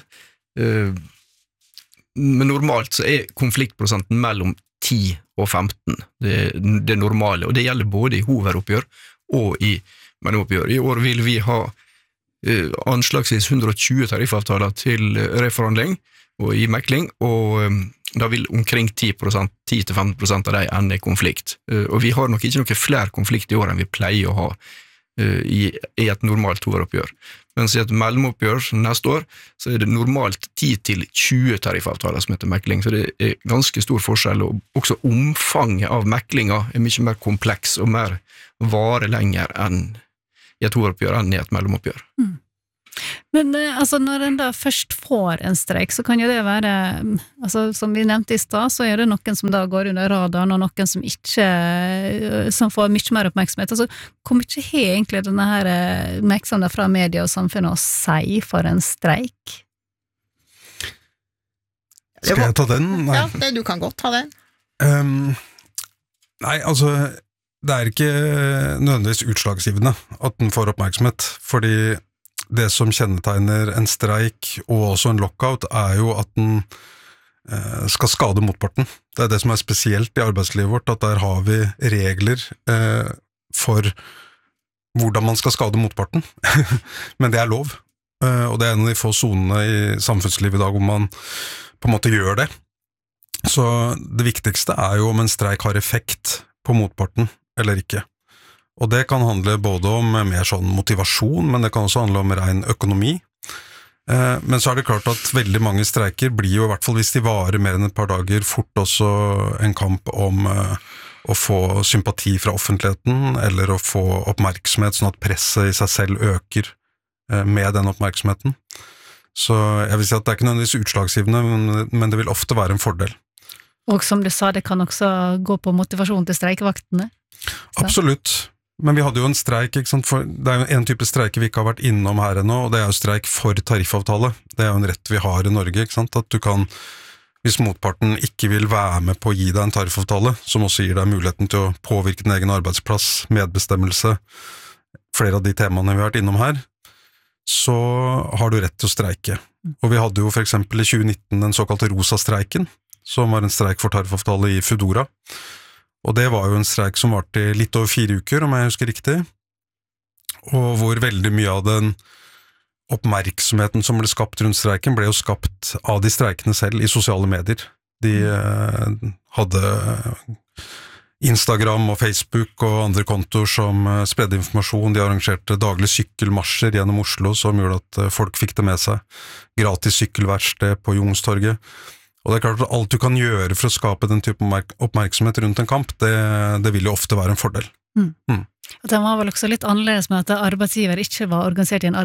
[SPEAKER 2] Men normalt så er konfliktprosenten mellom ti og femten. Det, det er normale, og det gjelder både i hovedoppgjør og i mellomoppgjør. I år vil vi ha anslagsvis hundre og tjue tariffavtaler til reforhandling, og i mekling, og um, da vil omkring ti til femten prosent av de ende i konflikt. Uh, og vi har nok ikke noe flere konflikt i år enn vi pleier å ha uh, i, i et normalt toåroppgjør. Mens i et mellomoppgjør neste år, så er det normalt ti til tjue tariffavtaler som heter mekling, så det er ganske stor forskjell, og også omfanget av meklinga er mye mer kompleks og mer vare lenger enn i et toåroppgjør enn i et mellomoppgjør.
[SPEAKER 1] Mm. Men altså, når en da først får en streik, så kan jo det være, altså, som vi nevnte i stad, så er det noen som da går under radaren, og noen som ikke, som får mye mer oppmerksomhet. Altså, hvor mye har egentlig denne her oppmerksomheten fra media og samfunnet å si for en streik?
[SPEAKER 3] Skal jeg ta den? Nei.
[SPEAKER 8] Ja, det, du kan godt ta den.
[SPEAKER 3] Um, nei, altså, det er ikke nødvendigvis utslagsgivende at den får oppmerksomhet, fordi det som kjennetegner en streik og også en lockout er jo at den eh, skal skade motparten. Det er det som er spesielt i arbeidslivet vårt, at der har vi regler eh, for hvordan man skal skade motparten. Men det er lov, eh, og det er en av de få zonene i samfunnslivet i dag hvor man på en måte gjør det. Så det viktigste er jo om en streik har effekt på motparten eller ikke. Og det kan handle både om mer sånn motivasjon, men det kan også handle om ren økonomi. Eh, men så er det klart at veldig mange streiker blir jo, i hvert fall hvis de varer mer enn et par dager, fort også en kamp om eh, å få sympati fra offentligheten, eller å få oppmerksomhet, sånn at presset i seg selv øker eh, med den oppmerksomheten. Så jeg vil si at det er ikke nødvendigvis utslagsgivende, men, men det vil ofte være en fordel.
[SPEAKER 1] Og som du sa, det kan også gå på motivasjon til streikevaktene? Så. Absolutt.
[SPEAKER 3] Men vi hadde jo en streik, ikke sant? For det er jo en type streike vi ikke har vært innom her ennå, og det er jo streik for tariffavtale. Det er jo en rett vi har i Norge, ikke sant? At du kan, hvis motparten ikke vil være med på å gi deg en tariffavtale, som også gir deg muligheten til å påvirke din egen arbeidsplass, medbestemmelse, flere av de temaene vi har vært innom her, så har du rett til å streike. Og vi hadde jo for eksempel i tjue nitten den såkalte rosa-streiken, som var en streik for tariffavtale i Foodora. Og det var jo en streik som varte i litt over fire uker, om jeg husker riktig, og hvor veldig mye av den oppmerksomheten som ble skapt rundt streiken, ble jo skapt av de streikende selv i sosiale medier. De eh, hadde Instagram og Facebook og andre kontoer som spredde informasjon, de arrangerte daglige sykkelmarsjer gjennom Oslo, som gjorde at folk fikk det med seg, gratis sykkelverksted på Youngstorget. Og det er klart at alt du kan gjøre for å skape den type oppmerksomhet rundt en kamp, det, det vil jo ofte være en fordel.
[SPEAKER 1] Mm.
[SPEAKER 3] Mm.
[SPEAKER 1] Og den var vel også litt annerledes med at arbeidsgiver ikke var organisert i en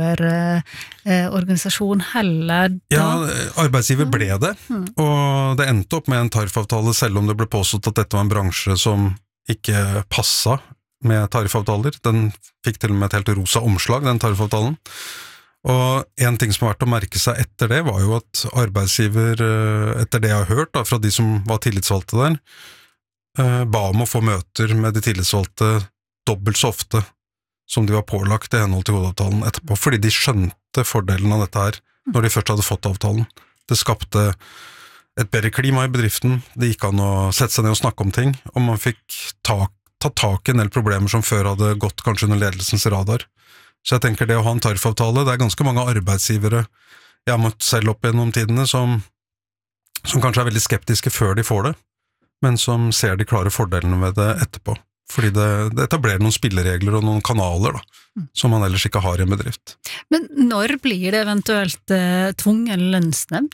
[SPEAKER 1] arbeidsgiverorganisasjon heller da.
[SPEAKER 3] Ja, arbeidsgiver ble det, mm. og det endte opp med en tariffavtale, selv om det ble påstått at dette var en bransje som ikke passet med tariffavtaler. Den fikk til og med et helt rosa omslag, den tariffavtalen. Og en ting som har vært å merke seg etter det, var jo at arbeidsgiver, etter det jeg har hørt da, fra de som var tillitsvalgte der, ba om å få møter med de tillitsvalgte dobbelt så ofte som de var pålagt i henhold til hovedavtalen etterpå, fordi de skjønte fordelen av dette her når de først hadde fått avtalen. Det skapte et bedre klima i bedriften, det gikk an å sette seg ned og snakke om ting, og man fikk ta, ta tak i en del problemer som før hadde gått kanskje under ledelsens radar. Så jeg tenker det å ha en tariffavtale, det er ganske mange arbeidsgivere jeg har møtt selv opp gjennom tidene som, som kanskje er veldig skeptiske før de får det, men som ser de klare fordelene ved det etterpå. Fordi det, det etablerer noen spilleregler og noen kanaler da, som man ellers ikke har i en bedrift.
[SPEAKER 1] Men når blir det eventuelt eh, tvungen lønnsnemnd?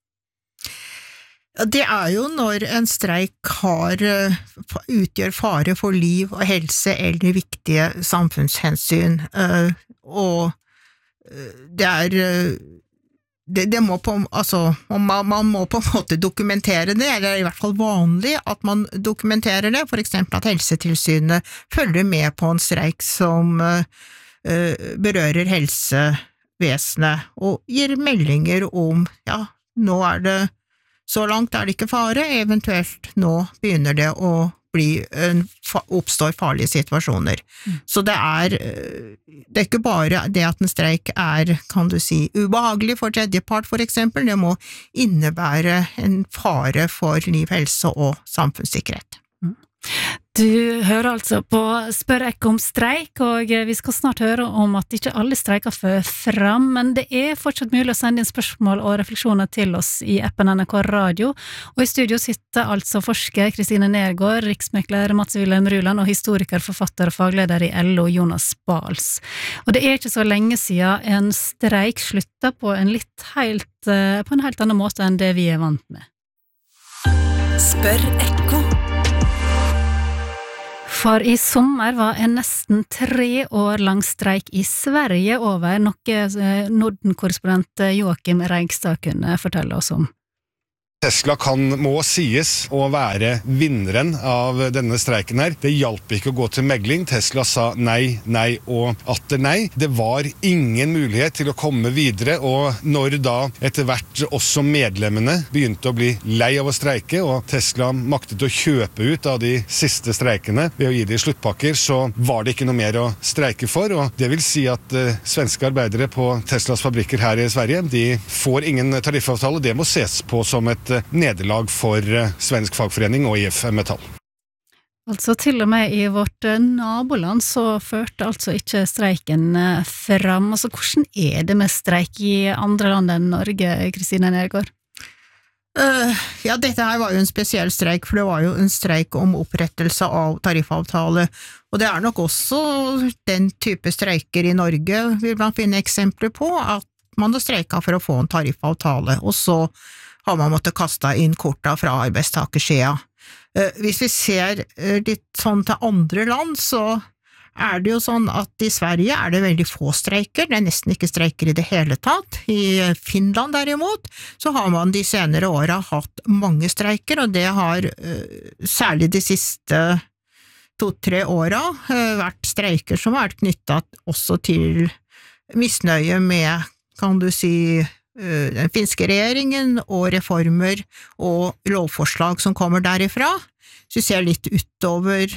[SPEAKER 8] Det er jo når en streik har, utgjør fare for liv og helse eller viktige samfunnshensyn, og det er det, det må på, altså, man, man må på en måte dokumentere det, eller i hvert fall vanlig at man dokumenterer det, for eksempel at Helsetilsynet følger med på en streik som berører helsevesenet, og gir meldinger om, ja, nå er det så langt er det ikke fare, eventuelt nå begynner det å bli, oppstår farlige situasjoner. Mm. Så det er, det er ikke bare det at en streik er, kan du si, ubehagelig for tredjepart for eksempel, det må innebære en fare for liv, helse og samfunnssikkerhet. Mm.
[SPEAKER 1] Du hører altså på Spør Ekko om streik, og vi skal snart høre om at ikke alle streiker fører fram, men det er fortsatt mulig å sende inn spørsmål og refleksjoner til oss i appen N R K Radio, og i studio sitter altså forsker Kristine Nergård, riksmekler Mats Wilhelm Ruland og historiker, forfatter og fagleder i L O Jonas Bals. Og det er ikke så lenge siden en streik slutta på en litt helt, på en helt annen måte enn det vi er vant med.
[SPEAKER 9] Spør Ekko.
[SPEAKER 1] For i sommer var en nesten tre år lang streik i Sverige over, noe Norden-korrespondent Joakim Reigstad kunne fortelle oss om.
[SPEAKER 11] Tesla kan må sies å være vinneren av denne streiken her. Det hjalp ikke å gå til megling. Tesla sa nei, nei og atter nei. Det var ingen mulighet til å komme videre, og når da etter hvert også medlemmene begynte å bli lei av å streike, og Tesla maktet å kjøpe ut av de siste streikene ved å gi de sluttpakker, så var det ikke noe mer å streike for, og det vil si at uh, svenske arbeidere på Teslas fabrikker her i Sverige, de får ingen tariffavtale. Det må ses på som et nederlag for svensk fagforening og I F Metall.
[SPEAKER 1] Altså til og med i vårt naboland så førte altså ikke streiken fram. Altså hvordan er det med streik i andre land enn Norge, Kristine Nergård?
[SPEAKER 8] Uh, ja, dette her var jo en spesiell streik, for det var jo en streik om opprettelse av tariffavtale, og det er nok også den type streiker i Norge vil man finne eksempler på, at man har streiket for å få en tariffavtale, og så har man måttet kaste inn korta fra arbeidstakersida. Hvis vi ser litt sånn til andre land, så er det jo sånn at i Sverige er det veldig få streiker, det er nesten ikke streiker i det hele tatt. I Finland derimot, så har man de senere åra hatt mange streiker, og det har særlig de siste to-tre åra vært streiker som har vært knyttet også til misnøye med, kan du si, den finske regjeringen og reformer og lovforslag som kommer derifra. Hvis vi ser litt utover,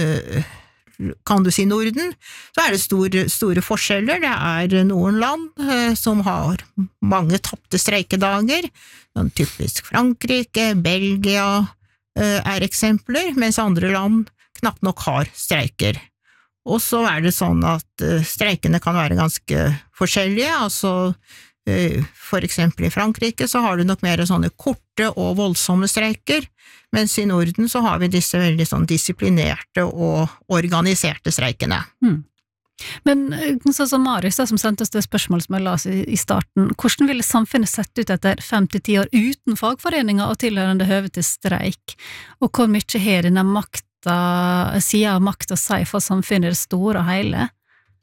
[SPEAKER 8] kan du si Norden, så er det store, store forskjeller. Det er noen land som har mange tappte streikedager, typisk Frankrike, Belgia er eksempler, mens andre land knapt nok har streiker. Og så er det sånn at streikene kan være ganske forskjellige, altså for eksempel i Frankrike så har du nok mer sånne korte og voldsomme streiker, mens i Norden så har vi disse veldig sånn disiplinerte og organiserte streikene.
[SPEAKER 1] Mm. Men sånn som Marius da, som sendte oss det spørsmålet som jeg la oss i, i starten, hvordan ville samfunnet sett ut etter fem til ti år uten fagforeninger og tilhørende høve til streik? Og hvor mye har denne makta, siden av makt å si for samfunnet det store og hele?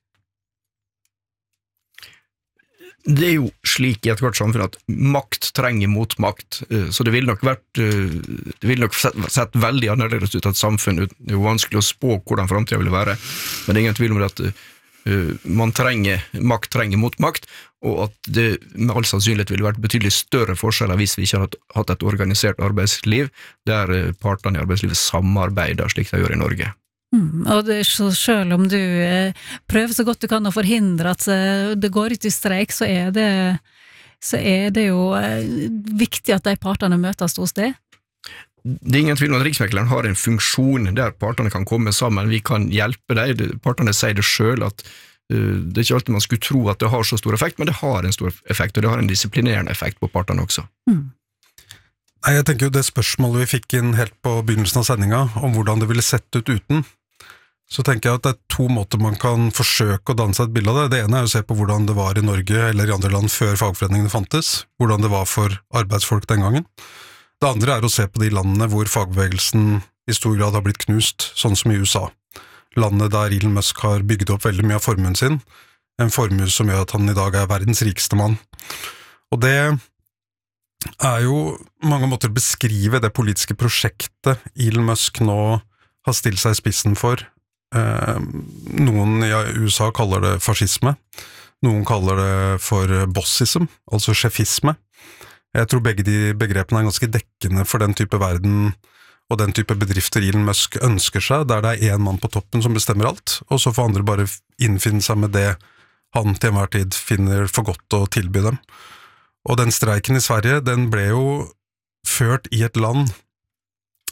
[SPEAKER 2] Det er jo slik i et hvert samfunn at makt trenger motmakt, så det vil nok vært, det vil nok sett, sett veldig annerledes ut at samfunn, det er jo vanskelig å spå hvordan fremtiden vil være, men det er ingen tvil om at man trenger, makt trenger motmakt, og at det med all sannsynlighet ville vært betydelig større forskjeller hvis vi ikke hadde hatt et organisert arbeidsliv, der partene i arbeidslivet samarbeider slik de gjør i Norge.
[SPEAKER 1] Mm, og det er så selv om du eh, prøver så godt du kan å forhindre at eh, det går ut i streik, så er det, så er det jo eh, viktig at de partene møtes hos det.
[SPEAKER 2] Det er ingen tvil om at Riksmekleren har en funksjon der partene kan komme sammen, vi kan hjelpe dem, partene sier det selv at uh, det er ikke alltid man skulle tro at det har så stor effekt, men det har en stor effekt, og det har en disiplinerende effekt på partene også.
[SPEAKER 1] Mm.
[SPEAKER 3] Nei, jeg tenker jo det spørsmålet vi fikk inn helt på begynnelsen av sendinga, om hvordan det ville sett ut uten, så tenker jeg at det er to måter man kan forsøke å danne seg et bilde av det. Det ene er å se på hvordan det var i Norge eller i andre land før fagforeningene fantes, hvordan det var for arbeidsfolk den gangen. Det andre er å se på de landene hvor fagbevegelsen i stor grad har blitt knust, sånn som i U S A. Landet der Elon Musk har bygget opp veldig mye av formuen sin, en formue som gjør at han i dag er verdens rikeste mann. Og det er jo mange måter å beskrive det politiske prosjektet Elon Musk nå har stilt seg i spissen for. Eh, noen i U S A kaller det fascisme, noen kaller det for bossism, altså sjefisme. Jeg tror begge de begrepene er ganske dekkende for den type verden og den type bedrifter Elon Musk ønsker seg, der det er en mann på toppen som bestemmer alt, og så får andre bare innfinne seg med det han til enhver tid finner for godt å tilby dem. Og den streiken i Sverige, den ble jo ført i et land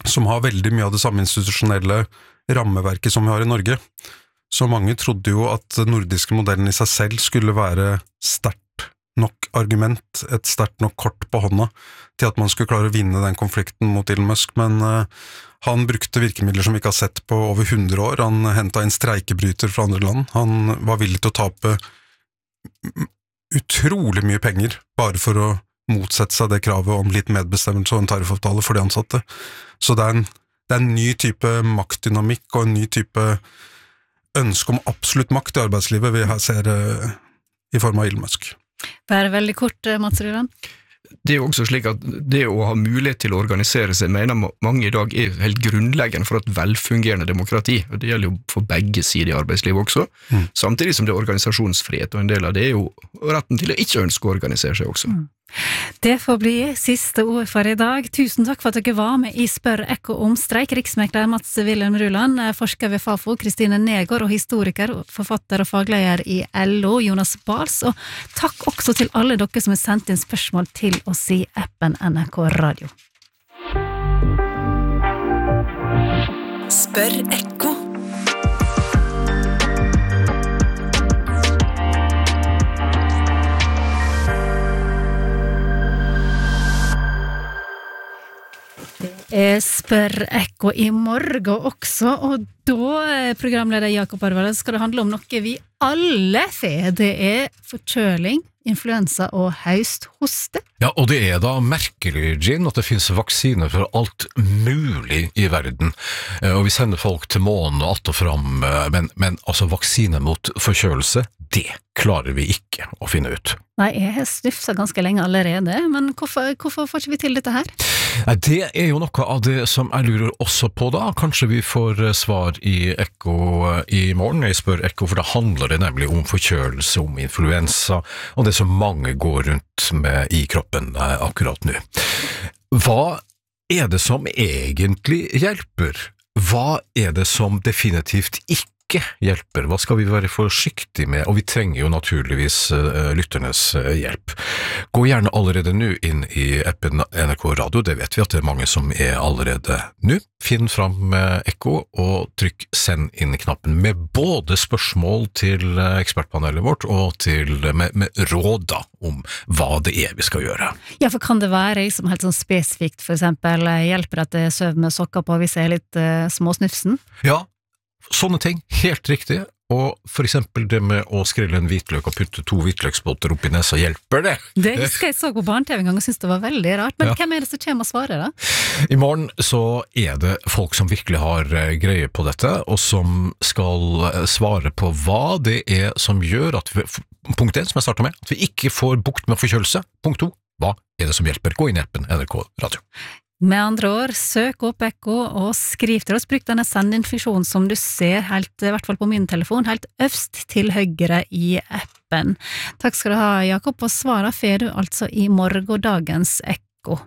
[SPEAKER 3] som har veldig mye av det samme institusjonelle rammeverket som vi har i Norge. Så mange trodde jo at den nordiske modellen i seg selv skulle være sterkt nok argument, et sterkt nok kort på hånda, til at man skulle klare å vinne den konflikten mot Elon Musk, men uh, han brukte virkemidler som vi ikke har sett på over hundre år. Han hentet inn streikebryter fra andre land. Han var villig til å tape utrolig mye penger, bare for å motsette seg det kravet om litt medbestemmelse og en tariffavtale for de ansatte. Så det er en, det er en ny type maktdynamikk og en ny type ønske om absolutt makt i arbeidslivet vi her ser uh, i form av Elon Musk.
[SPEAKER 1] Bare veldig kort, Mats Ruland.
[SPEAKER 2] Det er jo også slik at det å ha mulighet til å organisere seg, mener mange i dag er helt grunnleggende for et velfungerende demokrati, og det gjelder jo for begge sider i arbeidslivet også, mm. samtidig som det er organisasjonsfrihet, og en del av det er jo retten til å ikke ønske å organisere seg også. Mm.
[SPEAKER 1] Det får bli siste ord for i dag. Tusen takk for at dere var med i Spør Ekko om streik. Riksmekler Mats Wilhelm Ruland, forsker ved Fafo, Kristine Negård og historiker, forfatter og fagleder i L O, Jonas Bals, og takk også til alle dere som har sendt inn spørsmål til oss i appen N R K Radio.
[SPEAKER 9] Spør Ekko.
[SPEAKER 1] Jeg spør Ekko i morgen også, og da, programleder Jakob Arvela, skal det handle om noe vi alle får. Det er forkjøling, influensa og høsthoste.
[SPEAKER 12] Ja, og det er da merkelig, Gin, at det finnes vaksiner for alt mulig i verden. Og vi sender folk til månen og att og fram, men, men altså vaksiner mot forkjølelse, det klarer vi ikke å finne ut.
[SPEAKER 1] Nei, jeg har snufset ganske lenge allerede, men hvorfor, hvorfor får ikke vi til dette her?
[SPEAKER 12] Det er jo noe av det som jeg lurer også på da. Kanskje vi får svar i Ekko i morgen. Jeg spør Ekko, for da handler det nemlig om forkjølelse, om influensa, og det som mange går rundt med i kroppen akkurat nå. Hva er det som egentlig hjelper? Hva er det som definitivt ikke hjelper? Hva skal vi være forsiktige med? Og vi trenger jo naturligvis uh, lytternes uh, hjelp. Gå gjerne allerede nå inn i appen N R K Radio, det vet vi at det er mange som er allerede nå. Finn fram uh, Ekko og trykk send inn knappen med både spørsmål til uh, ekspertpanelet vårt og til, uh, med, med råd da, om hva det er vi skal gjøre.
[SPEAKER 1] Ja, for kan det være som helt sånn spesifikt, for eksempel hjelper at jeg søv med sokker på hvis jeg er litt uh, småsnufsen?
[SPEAKER 12] Ja, sånne ting, helt riktig, og for eksempel det med å skrille en hvitløk og putte to hvitløksbotter opp i nesa, hjelper det?
[SPEAKER 1] Det husker jeg så på barne-T V en gang og synes det var veldig rart, men ja. Hvem er det som kommer og svarer da?
[SPEAKER 12] I morgen så er det folk som virkelig har greie på dette, og som skal svare på hva det er som gjør at vi, punkt én som jeg startet med, at vi ikke får bukt med forkjølelse, punkt to, hva er det som hjelper? Gå inn i appen N R K Radio.
[SPEAKER 1] Med andre ord, søk opp Ekko og skriv til oss. Bruk denne send-inn-funksjonen som du ser helt, i hvert fall på min telefon, helt øvst til høyre i appen. Takk skal du ha, Jakob, og svaret får du altså i morgendagens Ekko.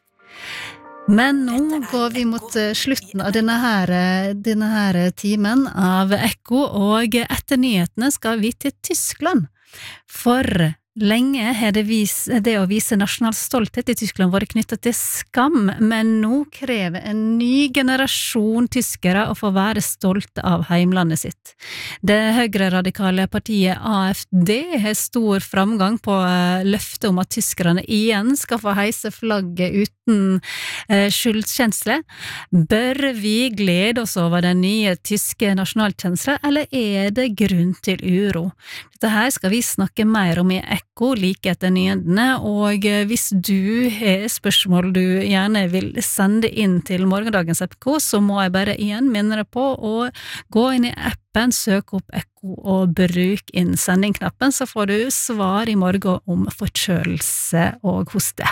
[SPEAKER 1] Men nå går vi mot slutten av denne her, denne her timen av Ekko, og etter nyhetene skal vi til Tyskland. For lenge har det, vis, det å vise nasjonal stolthet i Tyskland vært knyttet til skam, men nå krever en ny generasjon tyskere å få være stolte av heimlandet sitt. Det høyreradikale partiet A F D har stor framgang på løftet om at tyskerne igjen skal få heise flagget uten eh, skyldkjensle. Bør vi glede oss over den nye tyske nasjonalkjensla, eller er det grunn til uro? Dette her skal vi snakke mer om i Ekko like etter nyhendene, og hvis du har spørsmål du gjerne vil sende inn til morgendagens Ekko, så må jeg bare igjen minne deg på å gå inn i appen, søk opp Ekko og bruk inn sendingknappen, så får du svar i morgen om forkjølelse og hoste.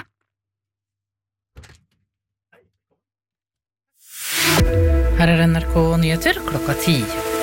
[SPEAKER 13] Her er N R K Nyheter klokka ti.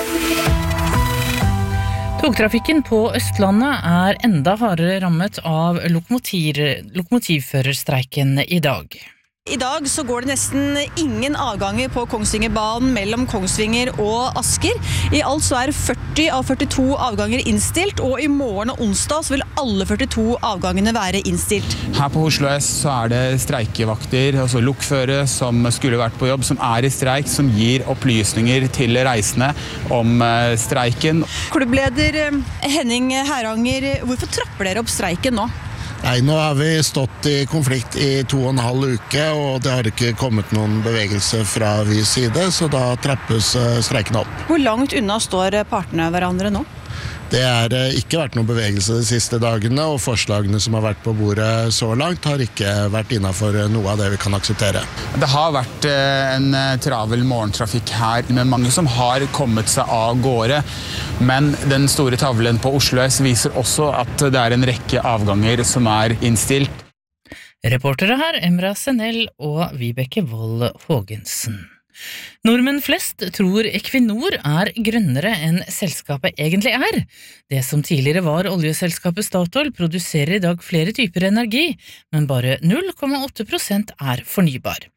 [SPEAKER 13] Togtrafikken på Østlandet er enda hardere rammet av lokomotiv, lokomotivførerstreiken i dag.
[SPEAKER 14] I dag så går det nesten ingen avganger på Kongsvingerbanen mellom Kongsvinger og Asker. I alt så er førti av førtito avganger innstilt, og i morgen og onsdag så vil alle førtito avgangene være innstilt.
[SPEAKER 15] Her på Oslo S så er det streikevakter, altså lokførere som skulle vært på jobb, som er i streik, som gir opplysninger til reisende om streiken.
[SPEAKER 14] Klubbleder Henning Heranger, hvorfor trapper dere opp streiken nå?
[SPEAKER 16] Nei, nå har vi stått i konflikt i to og en halv uke, og det har ikke kommet noen bevegelse fra vi side, så da trappes streiken opp.
[SPEAKER 14] Hvor langt unna står partene hverandre nå?
[SPEAKER 16] Det har ikke vært noen bevegelse de siste dagene, og forslagene som har vært på bordet så langt har ikke vært innenfor noe av det vi kan akseptere.
[SPEAKER 15] Det har vært en travel morgentrafikk her, med mange som har kommet seg av gårde, men den store tavlen på Oslo S viser også at det er en rekke avganger som er innstilt.
[SPEAKER 13] Reportere her Emra Senell og Vibeke Vold Hågensen. Nordmenn flest tror Equinor er grønnere enn selskapet egentlig er. Det som tidligere var oljeselskapet Statoil produserer i dag flere typer energi, men bare null komma åtte prosent er fornybar.